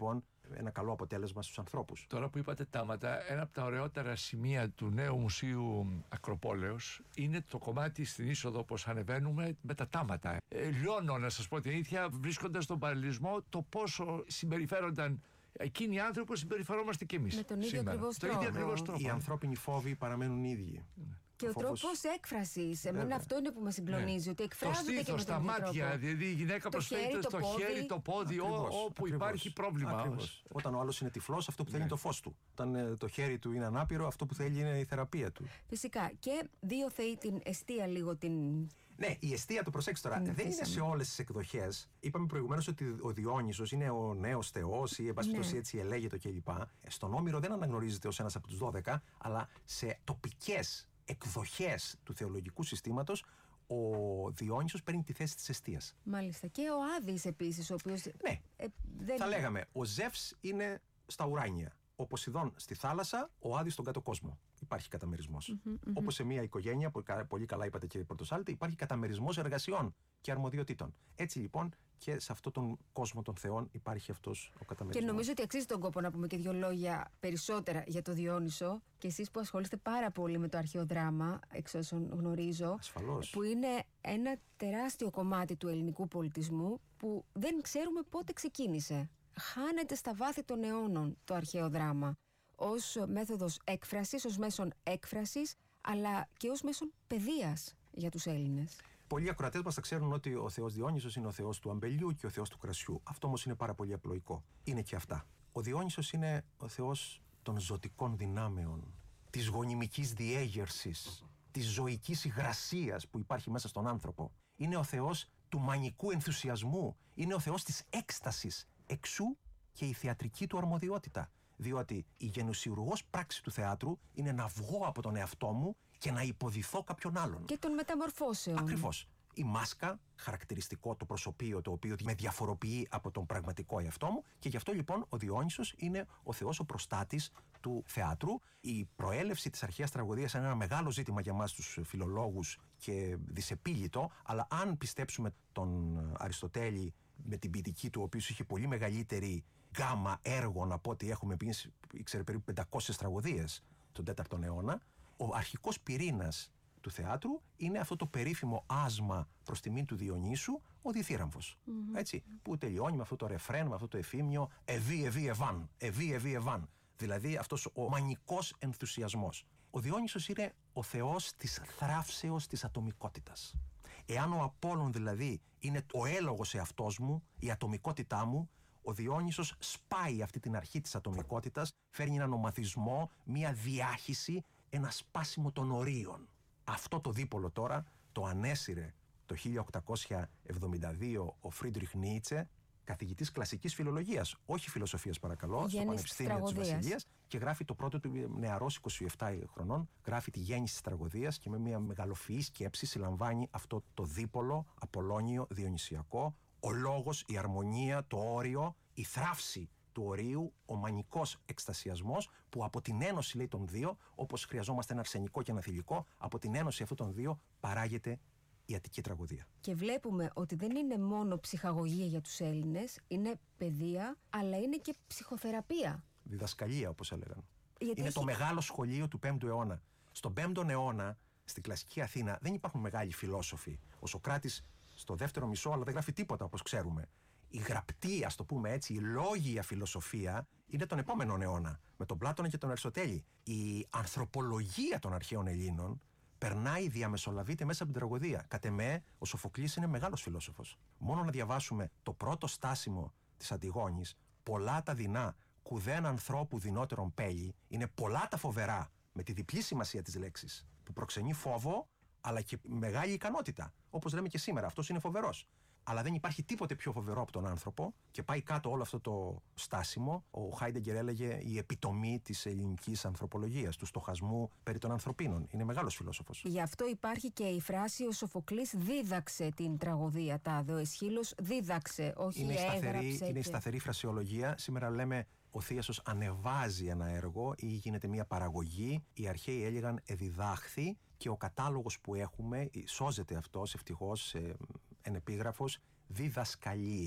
[SPEAKER 2] ένα καλό αποτέλεσμα στους ανθρώπους.
[SPEAKER 3] Τώρα που είπατε τάματα, ένα από τα ωραιότερα σημεία του νέου Μουσείου Ακροπόλεως είναι το κομμάτι στην είσοδο, όπως ανεβαίνουμε, με τα τάματα. Ε, λιώνω, να σας πω την αλήθεια, βρίσκοντας τον παραλληλισμό το πόσο συμπεριφέρονταν εκείνοι οι άνθρωποι που συμπεριφερόμαστε κι εμείς.
[SPEAKER 1] Με τον ίδιο ακριβώς
[SPEAKER 3] το ίδιο ακριβώς τρόπο.
[SPEAKER 2] Οι ανθρώπινοι φόβοι παραμένουν ίδιοι.
[SPEAKER 1] Και ο, ο
[SPEAKER 2] φόβος...
[SPEAKER 1] τρόπος έκφρασης, εμένα αυτό είναι που με συγκλονίζει,
[SPEAKER 2] ναι.
[SPEAKER 1] ότι εκφράζεται
[SPEAKER 3] το στήθος,
[SPEAKER 1] και με τον
[SPEAKER 3] τα
[SPEAKER 1] ίδιο
[SPEAKER 3] μάτια,
[SPEAKER 1] τρόπο.
[SPEAKER 3] δηλαδή η γυναίκα προσφέρεται στο
[SPEAKER 1] πόδι.
[SPEAKER 3] χέρι, το πόδι,
[SPEAKER 2] Ακριβώς,
[SPEAKER 3] όπου
[SPEAKER 2] ακριβώς,
[SPEAKER 3] υπάρχει πρόβλημα.
[SPEAKER 2] Ακριβώς. Όταν ο άλλος είναι τυφλός, αυτό που θέλει
[SPEAKER 3] ναι.
[SPEAKER 2] είναι το φως του. Όταν ε, το χέρι του είναι ανάπηρο, αυτό που θέλει είναι η θεραπεία του.
[SPEAKER 1] Φυσικά. Και δύο θεοί την εστία λίγο την...
[SPEAKER 2] Ναι, η εστία, το προσέξτε τώρα,
[SPEAKER 1] Ναι,
[SPEAKER 2] δεν είναι σε όλες τις εκδοχές. Είπαμε προηγουμένως ότι ο Διόνυσος είναι ο νέος θεός ή εν πάση περιπτώσει έτσι ελέγεται κλπ. Στον Όμηρο δεν αναγνωρίζεται ως ένας από τους δώδεκα, αλλά σε τοπικές εκδοχές του θεολογικού συστήματος ο Διόνυσος παίρνει τη θέση της εστίας.
[SPEAKER 1] Μάλιστα. Και ο Άδης επίσης, ο οποίος...
[SPEAKER 2] Ναι,
[SPEAKER 1] ε, δεν...
[SPEAKER 2] θα λέγαμε, ο Ζεύς είναι στα ουράνια. Ο Ποσειδών στη θάλασσα, ο Άδης στον κάτω κόσμο. Υπάρχει καταμερισμός. Mm-hmm, mm-hmm. Όπως σε μια οικογένεια, που πολύ καλά είπατε κύριε Πορτοσάλτη, υπάρχει καταμερισμός εργασιών και αρμοδιοτήτων. Έτσι λοιπόν και σε αυτόν τον κόσμο των θεών υπάρχει αυτός ο καταμερισμός.
[SPEAKER 1] Και νομίζω ότι αξίζει τον κόπο να πούμε και δύο λόγια περισσότερα για το Διόνυσο. Και εσείς που ασχολείστε πάρα πολύ με το αρχαίο δράμα, εξ όσων γνωρίζω.
[SPEAKER 2] Ασφαλώς.
[SPEAKER 1] Που είναι ένα τεράστιο κομμάτι του ελληνικού πολιτισμού που δεν ξέρουμε πότε ξεκίνησε. Χάνεται στα βάθη των αιώνων το αρχαίο δράμα ως μέθοδος έκφρασης, ως μέσον έκφρασης, αλλά και ως μέσον παιδείας για τους Έλληνες.
[SPEAKER 2] Πολλοί ακροατές μας θα ξέρουν ότι ο θεός Διόνυσος είναι ο θεός του αμπελιού και ο θεός του κρασιού. Αυτό όμως είναι πάρα πολύ απλοϊκό. Είναι και αυτά. Ο Διόνυσος είναι ο θεός των ζωτικών δυνάμεων, της γονιμικής διέγερσης, της ζωικής υγρασίας που υπάρχει μέσα στον άνθρωπο. Είναι ο θεός του μανικού ενθουσιασμού. Είναι ο θεός της έκστασης. Εξού και η θεατρική του αρμοδιότητα. Διότι η γενουσιουργός πράξη του θεάτρου είναι να βγω από τον εαυτό μου και να υποδηθώ κάποιον άλλον.
[SPEAKER 1] Και των μεταμορφώσεων.
[SPEAKER 2] Ακριβώς. Η μάσκα, χαρακτηριστικό το προσωπείο το οποίο με διαφοροποιεί από τον πραγματικό εαυτό μου, και γι' αυτό λοιπόν ο Διόνυσος είναι ο θεός ο προστάτης του θεάτρου. Η προέλευση της αρχαίας τραγωδίας είναι ένα μεγάλο ζήτημα για μας τους φιλολόγους και δυσεπίλητο, αλλά αν πιστέψουμε τον Αριστοτέλη με την ποιητική του, ο οποίος είχε πολύ μεγαλύτερη γκάμα έργων από ό,τι έχουμε πει, ήξερε περίπου πεντακόσιες τραγωδίες τον τέταρτο αιώνα, ο αρχικός πυρήνας του θεάτρου είναι αυτό το περίφημο άσμα προς τιμήν του Διονύσου, ο Διθύραμβος. Mm-hmm. Έτσι, που τελειώνει με αυτό το ρεφρέν, με αυτό το εφήμιο «Ευή, ευή, ευάν», «Ευή, ευή, ευάν». Δηλαδή αυτός ο μανικός ενθουσιασμός. Ο Διόνυσος είναι ο θεός της θράψεως της ατομικότητας. Εάν ο Απόλλων δηλαδή είναι ο έλογος εαυτός μου, η ατομικότητά μου, ο Διόνυσος σπάει αυτή την αρχή της ατομικότητας, φέρνει έναν ομαδισμό, μία διάχυση, ένα σπάσιμο των ορίων. Αυτό το δίπολο τώρα το ανέσυρε το χίλια οκτακόσια εβδομήντα δύο ο Φρίντριχ Νίτσε, καθηγητής κλασικής φιλολογίας, όχι φιλοσοφίας παρακαλώ, στο Πανεπιστήμιο της Βασιλείας, και γράφει το πρώτο του, νεαρός είκοσι επτά χρονών, γράφει τη γέννηση της τραγωδίας και με μια μεγαλοφυή σκέψη συλλαμβάνει αυτό το δίπολο Απολλώνιο διονυσιακό, ο λόγος, η αρμονία, το όριο, η θράψη του ορίου, ο μανικός εκστασιασμός που από την ένωση λέει των δύο, όπως χρειαζόμαστε ένα αρσενικό και ένα θηλυκό, από την ένωση αυτών των δύο παράγεται η Αττική τραγωδία. Και
[SPEAKER 1] βλέπουμε ότι δεν είναι μόνο ψυχαγωγία για τους Έλληνες, είναι παιδεία, αλλά είναι και ψυχοθεραπεία.
[SPEAKER 2] Διδασκαλία, όπως έλεγαν.
[SPEAKER 1] Γιατί
[SPEAKER 2] είναι
[SPEAKER 1] έχει...
[SPEAKER 2] το μεγάλο σχολείο του πέμπτου αιώνα. Στον πέμπτο αιώνα, στην κλασική Αθήνα, δεν υπάρχουν μεγάλοι φιλόσοφοι. Ο Σωκράτης στο δεύτερο μισό, αλλά δεν γράφει τίποτα, όπως ξέρουμε. Η γραπτή, ας το πούμε έτσι, η λόγια φιλοσοφία είναι τον επόμενο αιώνα, με τον Πλάτωνα και τον Αριστοτέλη. Η ανθρωπολογία των αρχαίων Ελλήνων περνάει, διαμεσολαβείται μέσα από την τραγωδία. Κατ' εμέ, ο Σοφοκλής είναι μεγάλος φιλόσοφος. Μόνο να διαβάσουμε το πρώτο στάσιμο της Αντιγόνης, πολλά τα δεινά, κουδέν ανθρώπου δεινότερον πέλη, είναι πολλά τα φοβερά, με τη διπλή σημασία της λέξης, που προξενεί φόβο, αλλά και μεγάλη ικανότητα. Όπως λέμε και σήμερα, αυτός είναι φοβερός. Αλλά δεν υπάρχει τίποτε πιο φοβερό από τον άνθρωπο, και πάει κάτω όλο αυτό το στάσιμο. Ο Χάιντεγκερ έλεγε η επιτομή της ελληνικής ανθρωπολογίας, του στοχασμού περί των ανθρωπίνων. Είναι μεγάλος φιλόσοφος.
[SPEAKER 1] Γι' αυτό υπάρχει και η φράση «Ο Σοφοκλής δίδαξε την τραγωδία τάδε, ο Αισχύλος δίδαξε, όχι
[SPEAKER 2] είναι
[SPEAKER 1] έγραψε».
[SPEAKER 2] Σταθερή,
[SPEAKER 1] και...
[SPEAKER 2] Είναι η σταθερή φρασιολογία. Σήμερα λέμε ο Θίασος ανεβάζει ένα έργο ή γίνεται μια παραγωγή. Οι αρχαίοι έλεγαν εδιδάχθη, και ο κατάλογος που έχουμε, σώζεται αυτός ευτυχώς, εν επίγραφος, διδασκαλίε.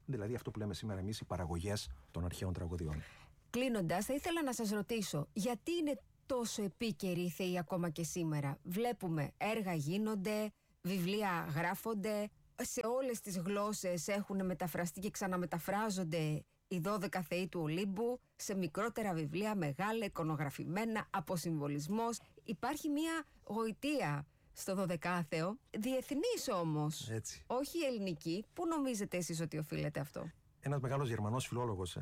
[SPEAKER 2] δηλαδή αυτό που λέμε σήμερα εμείς οι παραγωγές των αρχαίων τραγωδιών.
[SPEAKER 1] Κλείνοντας, θα ήθελα να σας ρωτήσω, γιατί είναι τόσο επίκαιροι οι θεοί ακόμα και σήμερα? Βλέπουμε έργα γίνονται, βιβλία γράφονται, σε όλες τις γλώσσες έχουν μεταφραστεί και ξαναμεταφράζονται οι δώδεκα θεοί του Ολύμπου, σε μικρότερα βιβλία, μεγάλα, εικονογραφημένα, αποσυμβολισμός. Υπάρχει μια γοητεία στο δωδεκάθεο, διεθνής όμως,
[SPEAKER 2] Έτσι.
[SPEAKER 1] όχι ελληνική. Πού νομίζετε εσείς ότι οφείλεται αυτό?
[SPEAKER 2] Ένας μεγάλος Γερμανός φιλόλογος,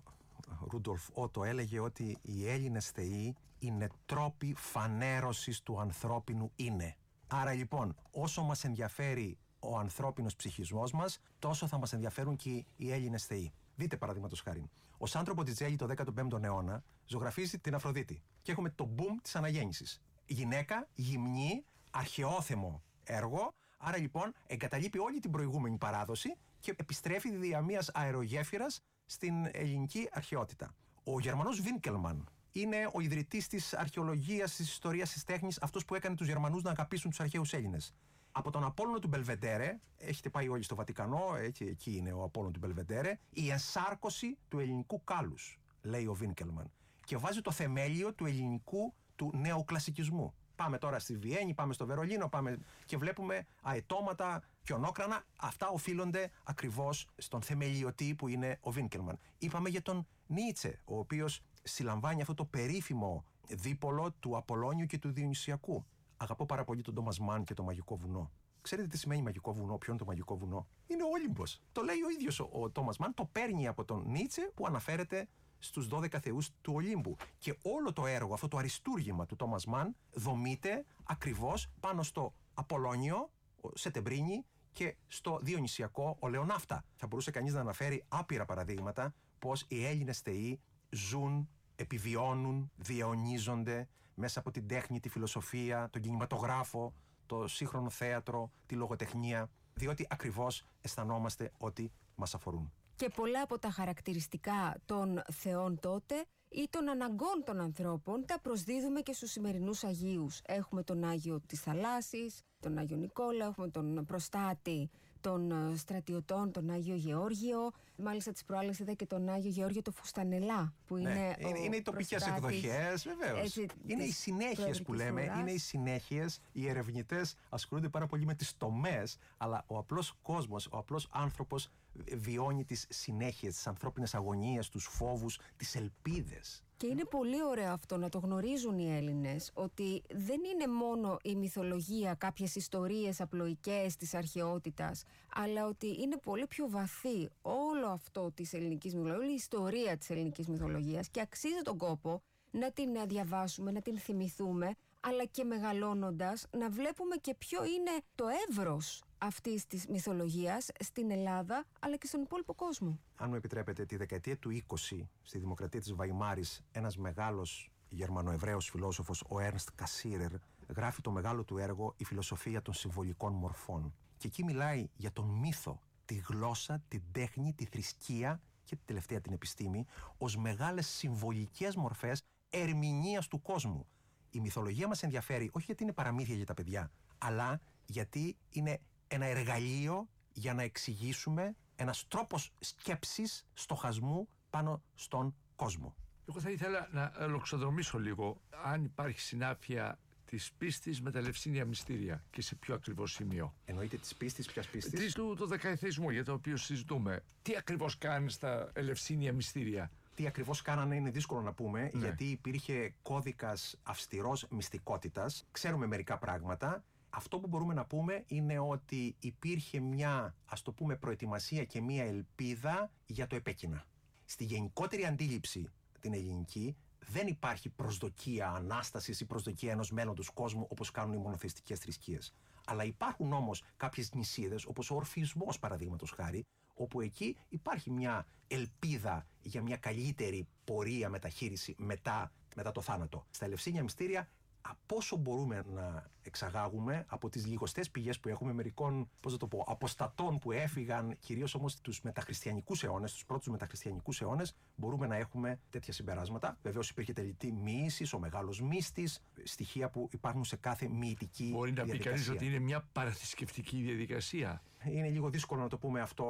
[SPEAKER 2] Ρούντολφ Ότο, έλεγε ότι οι Έλληνες θεοί είναι τρόποι φανέρωσης του ανθρώπινου είναι. Άρα λοιπόν, όσο μας ενδιαφέρει ο ανθρώπινος ψυχισμός μας, τόσο θα μας ενδιαφέρουν και οι Έλληνες θεοί. Δείτε παραδείγματος χάρη. Ο Σάντρο Μποτιτζέλη το δέκατο πέμπτο αιώνα ζωγραφίζει την Αφροδίτη. Και έχουμε το boom της αναγέννησης. Γυναίκα, γυμνή, αρχαιόθεμο έργο. Άρα λοιπόν εγκαταλείπει όλη την προηγούμενη παράδοση και επιστρέφει δια μιας αερογέφυρας στην ελληνική αρχαιότητα. Ο Γερμανός Βίνκελμαν είναι ο ιδρυτής της αρχαιολογίας, της ιστορίας, της τέχνης, αυτός που έκανε τους Γερμανούς να αγαπήσουν τους αρχαίους Έλληνες. Από τον Απόλλωνο του Μπελβεντέρε, έχετε πάει όλοι στο Βατικανό, εκεί, εκεί είναι ο Απόλλωνο του Μπελβεντέρε, η ενσάρκωση του ελληνικού κάλους, λέει ο Βίνκελμαν. Και βάζει το θεμέλιο του ελληνικού, του νεοκλασικισμού. Πάμε τώρα στη Βιέννη, πάμε στο Βερολίνο, πάμε και βλέπουμε αετώματα, χιονόκρανα. Αυτά οφείλονται ακριβώς στον θεμελιωτή που είναι ο Βίνκελμαν. Είπαμε για τον Νίτσε, ο οποίος συλλαμβάνει αυτό το περίφημο δίπολο του Απολώνιου και του Διονυσιακού. Αγαπώ πάρα πολύ τον Τόμας Μαν και το Μαγικό Βουνό. Ξέρετε τι σημαίνει Μαγικό Βουνό? Ποιο είναι το Μαγικό Βουνό? Είναι ο Όλυμπος. Το λέει ο ίδιος ο, ο Τόμας Μαν, το παίρνει από τον Νίτσε που αναφέρεται στους δώδεκα θεούς του Ολύμπου. Και όλο το έργο, αυτό το αριστούργημα του Τόμας Μαν, δομείται ακριβώς πάνω στο Απολώνιο, ο Σετεμπρίνη, και στο Διονυσιακό, ο Λεωνάφτα. Θα μπορούσε κανείς να αναφέρει άπειρα παραδείγματα πως οι Έλληνες θεοί ζουν, επιβιώνουν, διαιωνίζονται μέσα από την τέχνη, τη φιλοσοφία, τον κινηματογράφο, το σύγχρονο θέατρο, τη λογοτεχνία, διότι ακριβώς αισθανόμαστε ότι μας αφορούν.
[SPEAKER 1] Και πολλά από τα χαρακτηριστικά των θεών τότε ή των αναγκών των ανθρώπων τα προσδίδουμε και στους σημερινούς Αγίους. Έχουμε τον Άγιο της Θαλάσσης, τον Άγιο Νικόλα, έχουμε τον προστάτη των στρατιωτών, τον Άγιο Γεώργιο. Μάλιστα τις προάλλες είδα και τον Άγιο Γεώργιο το Φουστανελά, που είναι,
[SPEAKER 2] ναι,
[SPEAKER 1] ο
[SPEAKER 2] είναι, είναι οι τοπικές εκδοχές, βεβαίως. Έτσι, είναι οι συνέχειες που λέμε, φοράς. είναι οι συνέχειες. Οι ερευνητές ασχολούνται πάρα πολύ με τις τομές, αλλά ο απλός κόσμος, ο απλός άνθρωπος βιώνει τις συνέχειες, τις ανθρώπινες αγωνίες, τους φόβους, τις ελπίδες.
[SPEAKER 1] Και είναι πολύ ωραίο αυτό να το γνωρίζουν οι Έλληνες, ότι δεν είναι μόνο η μυθολογία, κάποιες ιστορίες απλοϊκές της αρχαιότητας, αλλά ότι είναι πολύ πιο βαθύ όλο αυτό της ελληνικής μυθολογίας, όλη η ιστορία της ελληνικής μυθολογίας, και αξίζει τον κόπο να την διαβάσουμε, να την θυμηθούμε, αλλά και μεγαλώνοντας να βλέπουμε και ποιο είναι το εύρος αυτής της μυθολογίας στην Ελλάδα αλλά και στον υπόλοιπο κόσμο.
[SPEAKER 2] Αν μου επιτρέπετε, τη δεκαετία του είκοσι στη Δημοκρατία της Βαϊμάρης, ένας μεγάλος Γερμανοεβραίος φιλόσοφος, ο Έρνστ Κασίρερ, γράφει το μεγάλο του έργο «Η φιλοσοφία των συμβολικών μορφών». Και εκεί μιλάει για τον μύθο, τη γλώσσα, την τέχνη, τη θρησκεία και τελευταία την επιστήμη ως μεγάλες συμβολικές μορφές ερμηνείας του κόσμου. Η μυθολογία μας ενδιαφέρει όχι γιατί είναι παραμύθια για τα παιδιά, αλλά γιατί είναι ένα εργαλείο για να εξηγήσουμε, ένας τρόπος σκέψης, στοχασμού πάνω στον κόσμο.
[SPEAKER 3] Εγώ θα ήθελα να ολοξοδρομήσω λίγο αν υπάρχει συνάφεια της πίστης με τα Ελευσίνια μυστήρια και σε ποιο ακριβώς σημείο.
[SPEAKER 2] Εννοείται της πίστης, ποιας πίστης?
[SPEAKER 3] Της του δωδεκαεθισμού, για το οποίο συζητούμε. Τι ακριβώς κάνει στα Ελευσίνια μυστήρια?
[SPEAKER 2] Τι ακριβώς κάνανε είναι δύσκολο να πούμε, ναι. γιατί υπήρχε κώδικας αυστηρός μυστικότητας. Ξέρουμε μερικά πράγματα. Αυτό που μπορούμε να πούμε είναι ότι υπήρχε μια, ας το πούμε, προετοιμασία και μια ελπίδα για το επέκεινα. Στη γενικότερη αντίληψη την ελληνική δεν υπάρχει προσδοκία ανάστασης ή προσδοκία ενός μέλλοντος κόσμου όπως κάνουν οι μονοθεϊστικές θρησκείες. Αλλά υπάρχουν όμως κάποιες νησίδες, όπως ο ορφισμός παραδείγματος χάρη, όπου εκεί υπάρχει μια ελπίδα για μια καλύτερη πορεία μεταχείριση μετά, μετά το θάνατο. Στα Ελευσίνια μυστήρια, από όσο μπορούμε να εξαγάγουμε από τις λιγοστές πηγές που έχουμε μερικών, πώς θα το πω, αποστατών που έφυγαν, κυρίως όμως τους μεταχριστιανικούς αιώνες, τους πρώτους μεταχριστιανικούς αιώνες, μπορούμε να έχουμε τέτοια συμπεράσματα. Βεβαίως υπήρχε τελετή μύησης, ο μεγάλος μύστης, στοιχεία που υπάρχουν σε κάθε μυητική
[SPEAKER 3] Μπορεί
[SPEAKER 2] διαδικασία.
[SPEAKER 3] να πει κανείς ότι είναι μια παραθρησκευτική διαδικασία.
[SPEAKER 2] Είναι λίγο δύσκολο να το πούμε αυτό.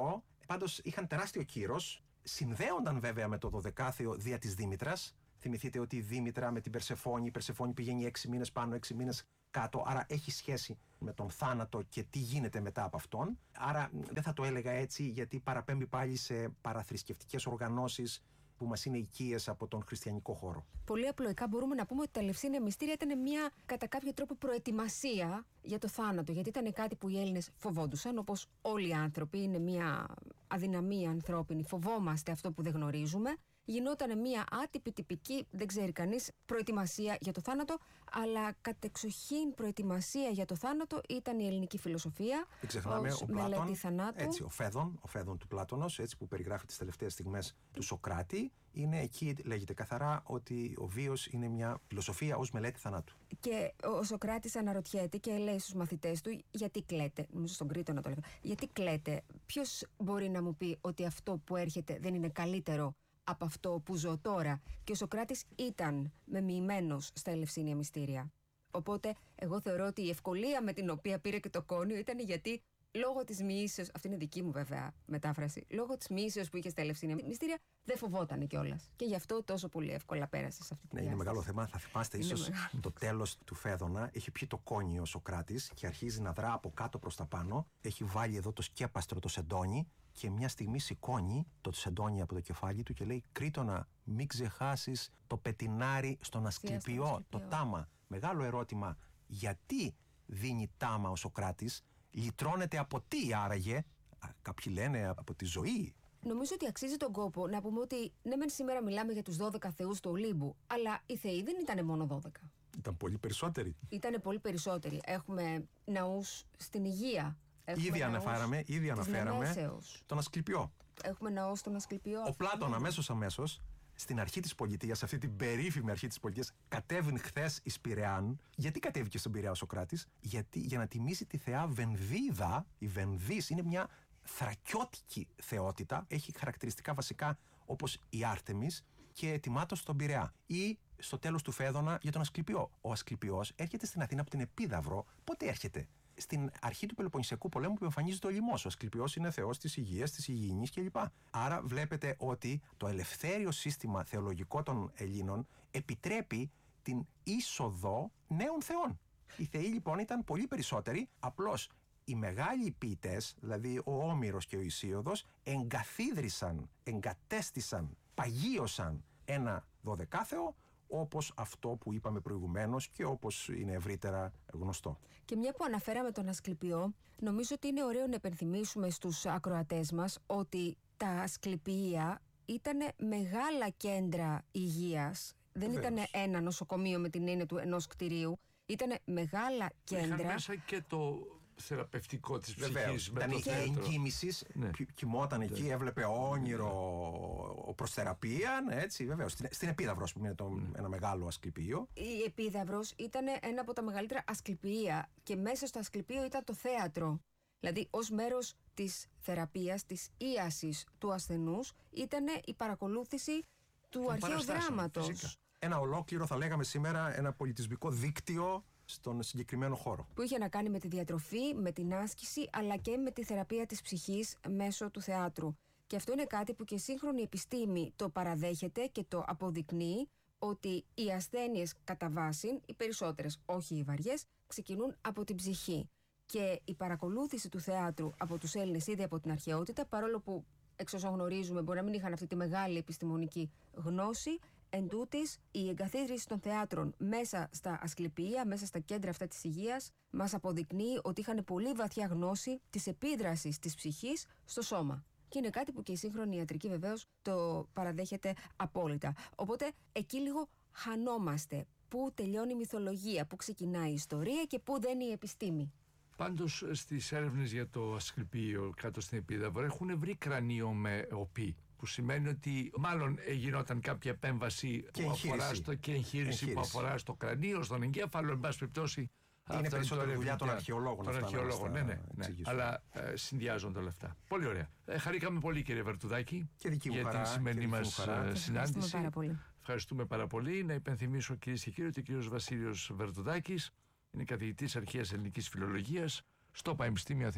[SPEAKER 2] Πάντως είχαν τεράστιο κύρος, συνδέονταν βέβαια με το δωδεκάθεο δια της Δήμητρας. Θυμηθείτε ότι η Δήμητρα με την Περσεφόνη, η Περσεφόνη πηγαίνει έξι μήνες πάνω, έξι μήνες κάτω, άρα έχει σχέση με τον θάνατο και τι γίνεται μετά από αυτόν. Άρα δεν θα το έλεγα έτσι, γιατί παραπέμπει πάλι σε παραθρησκευτικές οργανώσεις που μας είναι οικίες από τον χριστιανικό χώρο.
[SPEAKER 1] Πολύ απλοϊκά μπορούμε να πούμε ότι τα Ελευσίνια μυστήρια ήταν μια κατά κάποιο τρόπο προετοιμασία για το θάνατο, γιατί ήταν κάτι που οι Έλληνες φοβόντουσαν, όπως όλοι οι άνθρωποι, είναι μια αδυναμία ανθρώπινη, φοβόμαστε αυτό που δεν γνωρίζουμε. Γινόταν μια άτυπη, τυπική, δεν ξέρει κανείς, προετοιμασία για το θάνατο, αλλά κατεξοχήν προετοιμασία για το θάνατο ήταν η ελληνική φιλοσοφία.
[SPEAKER 2] Δεν ξεχνάμε
[SPEAKER 1] ως
[SPEAKER 2] ο Πλάτων,
[SPEAKER 1] θανάτου.
[SPEAKER 2] έτσι, ο Φέδων, ο Φέδων του Πλάτωνος, έτσι που περιγράφει τις τελευταίες στιγμές του Σοκράτη, είναι εκεί, λέγεται καθαρά, ότι ο βίος είναι μια φιλοσοφία ως μελέτη θανάτου.
[SPEAKER 1] Και ο Σοκράτης αναρωτιέται και λέει στους μαθητές του, γιατί κλαίτε, νομίζω στον Κρήτονα το λέγαμε, γιατί κλαίτε, ποιος μπορεί να μου πει ότι αυτό που έρχεται δεν είναι καλύτερο από αυτό που ζω τώρα? Και ο Σοκράτης ήταν μεμοιημένος στα Ελευσίνια μυστήρια. Οπότε εγώ θεωρώ ότι η ευκολία με την οποία πήρε και το κόνιο ήταν γιατί λόγω της μοιήσεως, αυτή είναι δική μου βέβαια μετάφραση, λόγω της μοιήσεως που είχε στα Ελευσίνια μυστήρια δεν φοβόταν κιόλας. Και γι' αυτό τόσο πολύ εύκολα πέρασε σε αυτή τη
[SPEAKER 2] Ναι,
[SPEAKER 1] διάσταση.
[SPEAKER 2] είναι μεγάλο θέμα. Θα θυμάστε ίσως το τέλος του Φέδωνα. Έχει πιει το κόνιο ο Σοκράτης και αρχίζει να δρά από κάτω προς τα πάνω. Έχει βάλει εδώ το σκέπαστρο, το σεντόνι. Και μια στιγμή σηκώνει το σεντόνι από το κεφάλι του και λέει: Κρήτονα, μην ξεχάσεις το πετινάρι στον Ασκληπιό, το τάμα. Μεγάλο ερώτημα. Γιατί δίνει τάμα ο Σοκράτης? Λυτρώνεται από τι άραγε? Κάποιοι λένε από τη ζωή.
[SPEAKER 1] Νομίζω ότι αξίζει τον κόπο να πούμε ότι ναι, μεν σήμερα μιλάμε για τους δώδεκα θεούς του Ολύμπου, αλλά οι θεοί δεν ήταν μόνο δώδεκα.
[SPEAKER 2] Ήταν πολύ περισσότεροι.
[SPEAKER 1] Ήταν πολύ περισσότεροι. Έχουμε ναούς στην Αιγεία.
[SPEAKER 2] Ήδη αναφέραμε, ήδη αναφέραμε τον Ασκληπιό.
[SPEAKER 1] Έχουμε ναό στον Ασκληπιό.
[SPEAKER 2] Ο Πλάτων αμέσως αμέσως, στην αρχή της πολιτείας, αυτή την περίφημη αρχή της πολιτείας, κατέβην χθες εις Πειραιάν. Γιατί κατέβηκε στον Πειραιά ο Σοκράτης? Γιατί για να τιμήσει τη θεά Βενδίδα. Η Βενδής είναι μια θρακιώτικη θεότητα. Έχει χαρακτηριστικά βασικά όπως η Άρτεμις και ετοιμάτω στον Πειραιά. Ή στο τέλος του Φέδωνα για τον Ασκληπιό. Ο Ασκληπιός έρχεται στην Αθήνα από την Επίδαυρο. Πότε έρχεται? Στην αρχή του Πελοποννησιακού πολέμου που εμφανίζεται ο λιμός. Ο Ασκληπιός είναι θεός της υγείας, της υγιεινής κλπ. Άρα βλέπετε ότι το ελευθέριο σύστημα θεολογικό των Ελλήνων επιτρέπει την είσοδο νέων θεών. Οι θεοί λοιπόν ήταν πολύ περισσότεροι, απλώς οι μεγάλοι ποιητές, δηλαδή ο Όμηρος και ο Ησίωδος, εγκαθίδρυσαν, εγκατέστησαν, παγίωσαν ένα δωδεκάθεο, όπως αυτό που είπαμε προηγουμένως και όπως είναι ευρύτερα γνωστό.
[SPEAKER 1] Και μια που αναφέραμε τον Ασκληπιό, νομίζω ότι είναι ωραίο να υπενθυμίσουμε στους ακροατές μας ότι τα Ασκληπία ήταν μεγάλα κέντρα υγείας. Δεν ήταν ένα νοσοκομείο με την έννοια του ενός κτηρίου. Ήταν μεγάλα κέντρα.
[SPEAKER 3] Είχαν μέσα και το θεραπευτικό της ψυχής.
[SPEAKER 2] Βεβαίως,
[SPEAKER 3] με
[SPEAKER 2] ήταν
[SPEAKER 3] το
[SPEAKER 2] η εγκύμησης,
[SPEAKER 3] ναι.
[SPEAKER 2] κοιμόταν εκεί, ναι. Έβλεπε όνειρο ναι. προς θεραπεία, έτσι, βεβαίως. Στην, στην Επίδαυρο, ας πούμε, είναι το, ναι. ένα μεγάλο ασκληπείο.
[SPEAKER 1] Η Επίδαυρος ήταν ένα από τα μεγαλύτερα ασκληπεία και μέσα στο ασκληπείο ήταν το θέατρο. Δηλαδή, ως μέρος της θεραπείας, της ίασης του ασθενούς, ήταν η παρακολούθηση του αρχαίου δράματος.
[SPEAKER 2] Ένα ολόκληρο, θα λέγαμε σήμερα, ένα πολιτισμικό δίκτυο στον συγκεκριμένο χώρο.
[SPEAKER 1] Που είχε να κάνει με τη διατροφή, με την άσκηση, αλλά και με τη θεραπεία της ψυχής μέσω του θεάτρου. Και αυτό είναι κάτι που και η σύγχρονη επιστήμη το παραδέχεται και το αποδεικνύει, ότι οι ασθένειες κατά βάση, οι περισσότερες, όχι οι βαριές, ξεκινούν από την ψυχή. Και η παρακολούθηση του θεάτρου από τους Έλληνες ήδη από την αρχαιότητα, παρόλο που εξ όσων γνωρίζουμε μπορεί να μην είχαν αυτή τη μεγάλη επιστημονική γνώση, εν τούτης, η εγκαθίδρυση των θεάτρων μέσα στα ασκληπεία, μέσα στα κέντρα αυτά της υγείας, μας αποδεικνύει ότι είχαν πολύ βαθιά γνώση της επίδρασης της ψυχής στο σώμα. Και είναι κάτι που και η σύγχρονη ιατρική βεβαίως το παραδέχεται απόλυτα. Οπότε εκεί λίγο χανόμαστε. Πού τελειώνει η μυθολογία, πού ξεκινάει η ιστορία και πού δεν η επιστήμη.
[SPEAKER 3] Πάντως στις έρευνες για το Ασκληπείο κάτω στην Επίδαυρο έχουν βρει κρανίο με οπί. Που σημαίνει ότι μάλλον γινόταν κάποια επέμβαση και που αφορά στο, και εγχείρηση, εγχείρηση που αφορά στο κρανίο, στον εγκέφαλο, εν πάση περιπτώσει.
[SPEAKER 2] Είναι περισσότερο δουλειά των αρχαιολόγων.
[SPEAKER 3] Των αρχαιολόγων, ναι, ναι, ναι. Αλλά ε, συνδυάζονται όλα αυτά. Πολύ ωραία. Ε, χαρήκαμε πολύ, κύριε Βερτουδάκη, για χαρά, την σημερινή μας συνάντηση.
[SPEAKER 1] Πάρα πολύ.
[SPEAKER 3] Ευχαριστούμε πάρα πολύ. Να υπενθυμίσω, κυρίες και κύριοι, ότι ο κύριος Βασίλειος Βερτουδάκης είναι καθηγητής αρχαίας ελληνικής φιλολογίας στο Πανεπιστήμιο Αθηνών.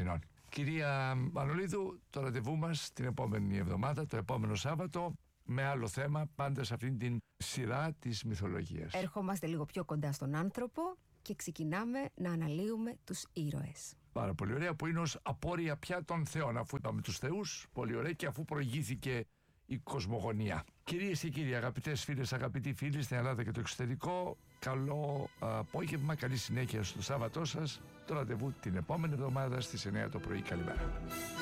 [SPEAKER 3] Κυρία Μανολίδου, το ραντεβού μας την επόμενη εβδομάδα, το επόμενο Σάββατο, με άλλο θέμα, πάντα σε αυτήν την σειρά της μυθολογίας.
[SPEAKER 1] Ερχόμαστε λίγο πιο κοντά στον άνθρωπο και ξεκινάμε να αναλύουμε τους ήρωες.
[SPEAKER 3] Πάρα πολύ ωραία, που είναι ως απόρρια πια των θεών, αφού είπαμε τους θεούς, πολύ ωραία, και αφού προηγήθηκε η κοσμογονία. Κυρίες και κύριοι, αγαπητές φίλες, αγαπητοί φίλοι στην Ελλάδα και το εξωτερικό, καλό απόγευμα, καλή συνέχεια στο Σάββατό σας. Το ραντεβού την επόμενη εβδομάδα στις εννιά το πρωί. Καλημέρα.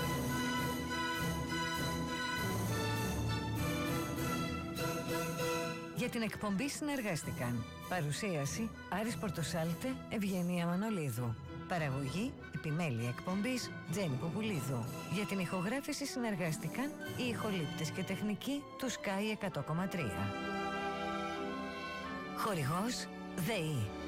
[SPEAKER 16] Για την εκπομπή συνεργάστηκαν παρουσίαση Άρης Πορτοσάλτε, Ευγενία Μανολίδου. Παραγωγή, επιμέλεια εκπομπής Τζέννη Ποπουλίδου. Για την ηχογράφηση συνεργάστηκαν οι ηχολήπτες και τεχνικοί του Sky εκατό κόμμα τρία. Χορηγός ΔΕΗ.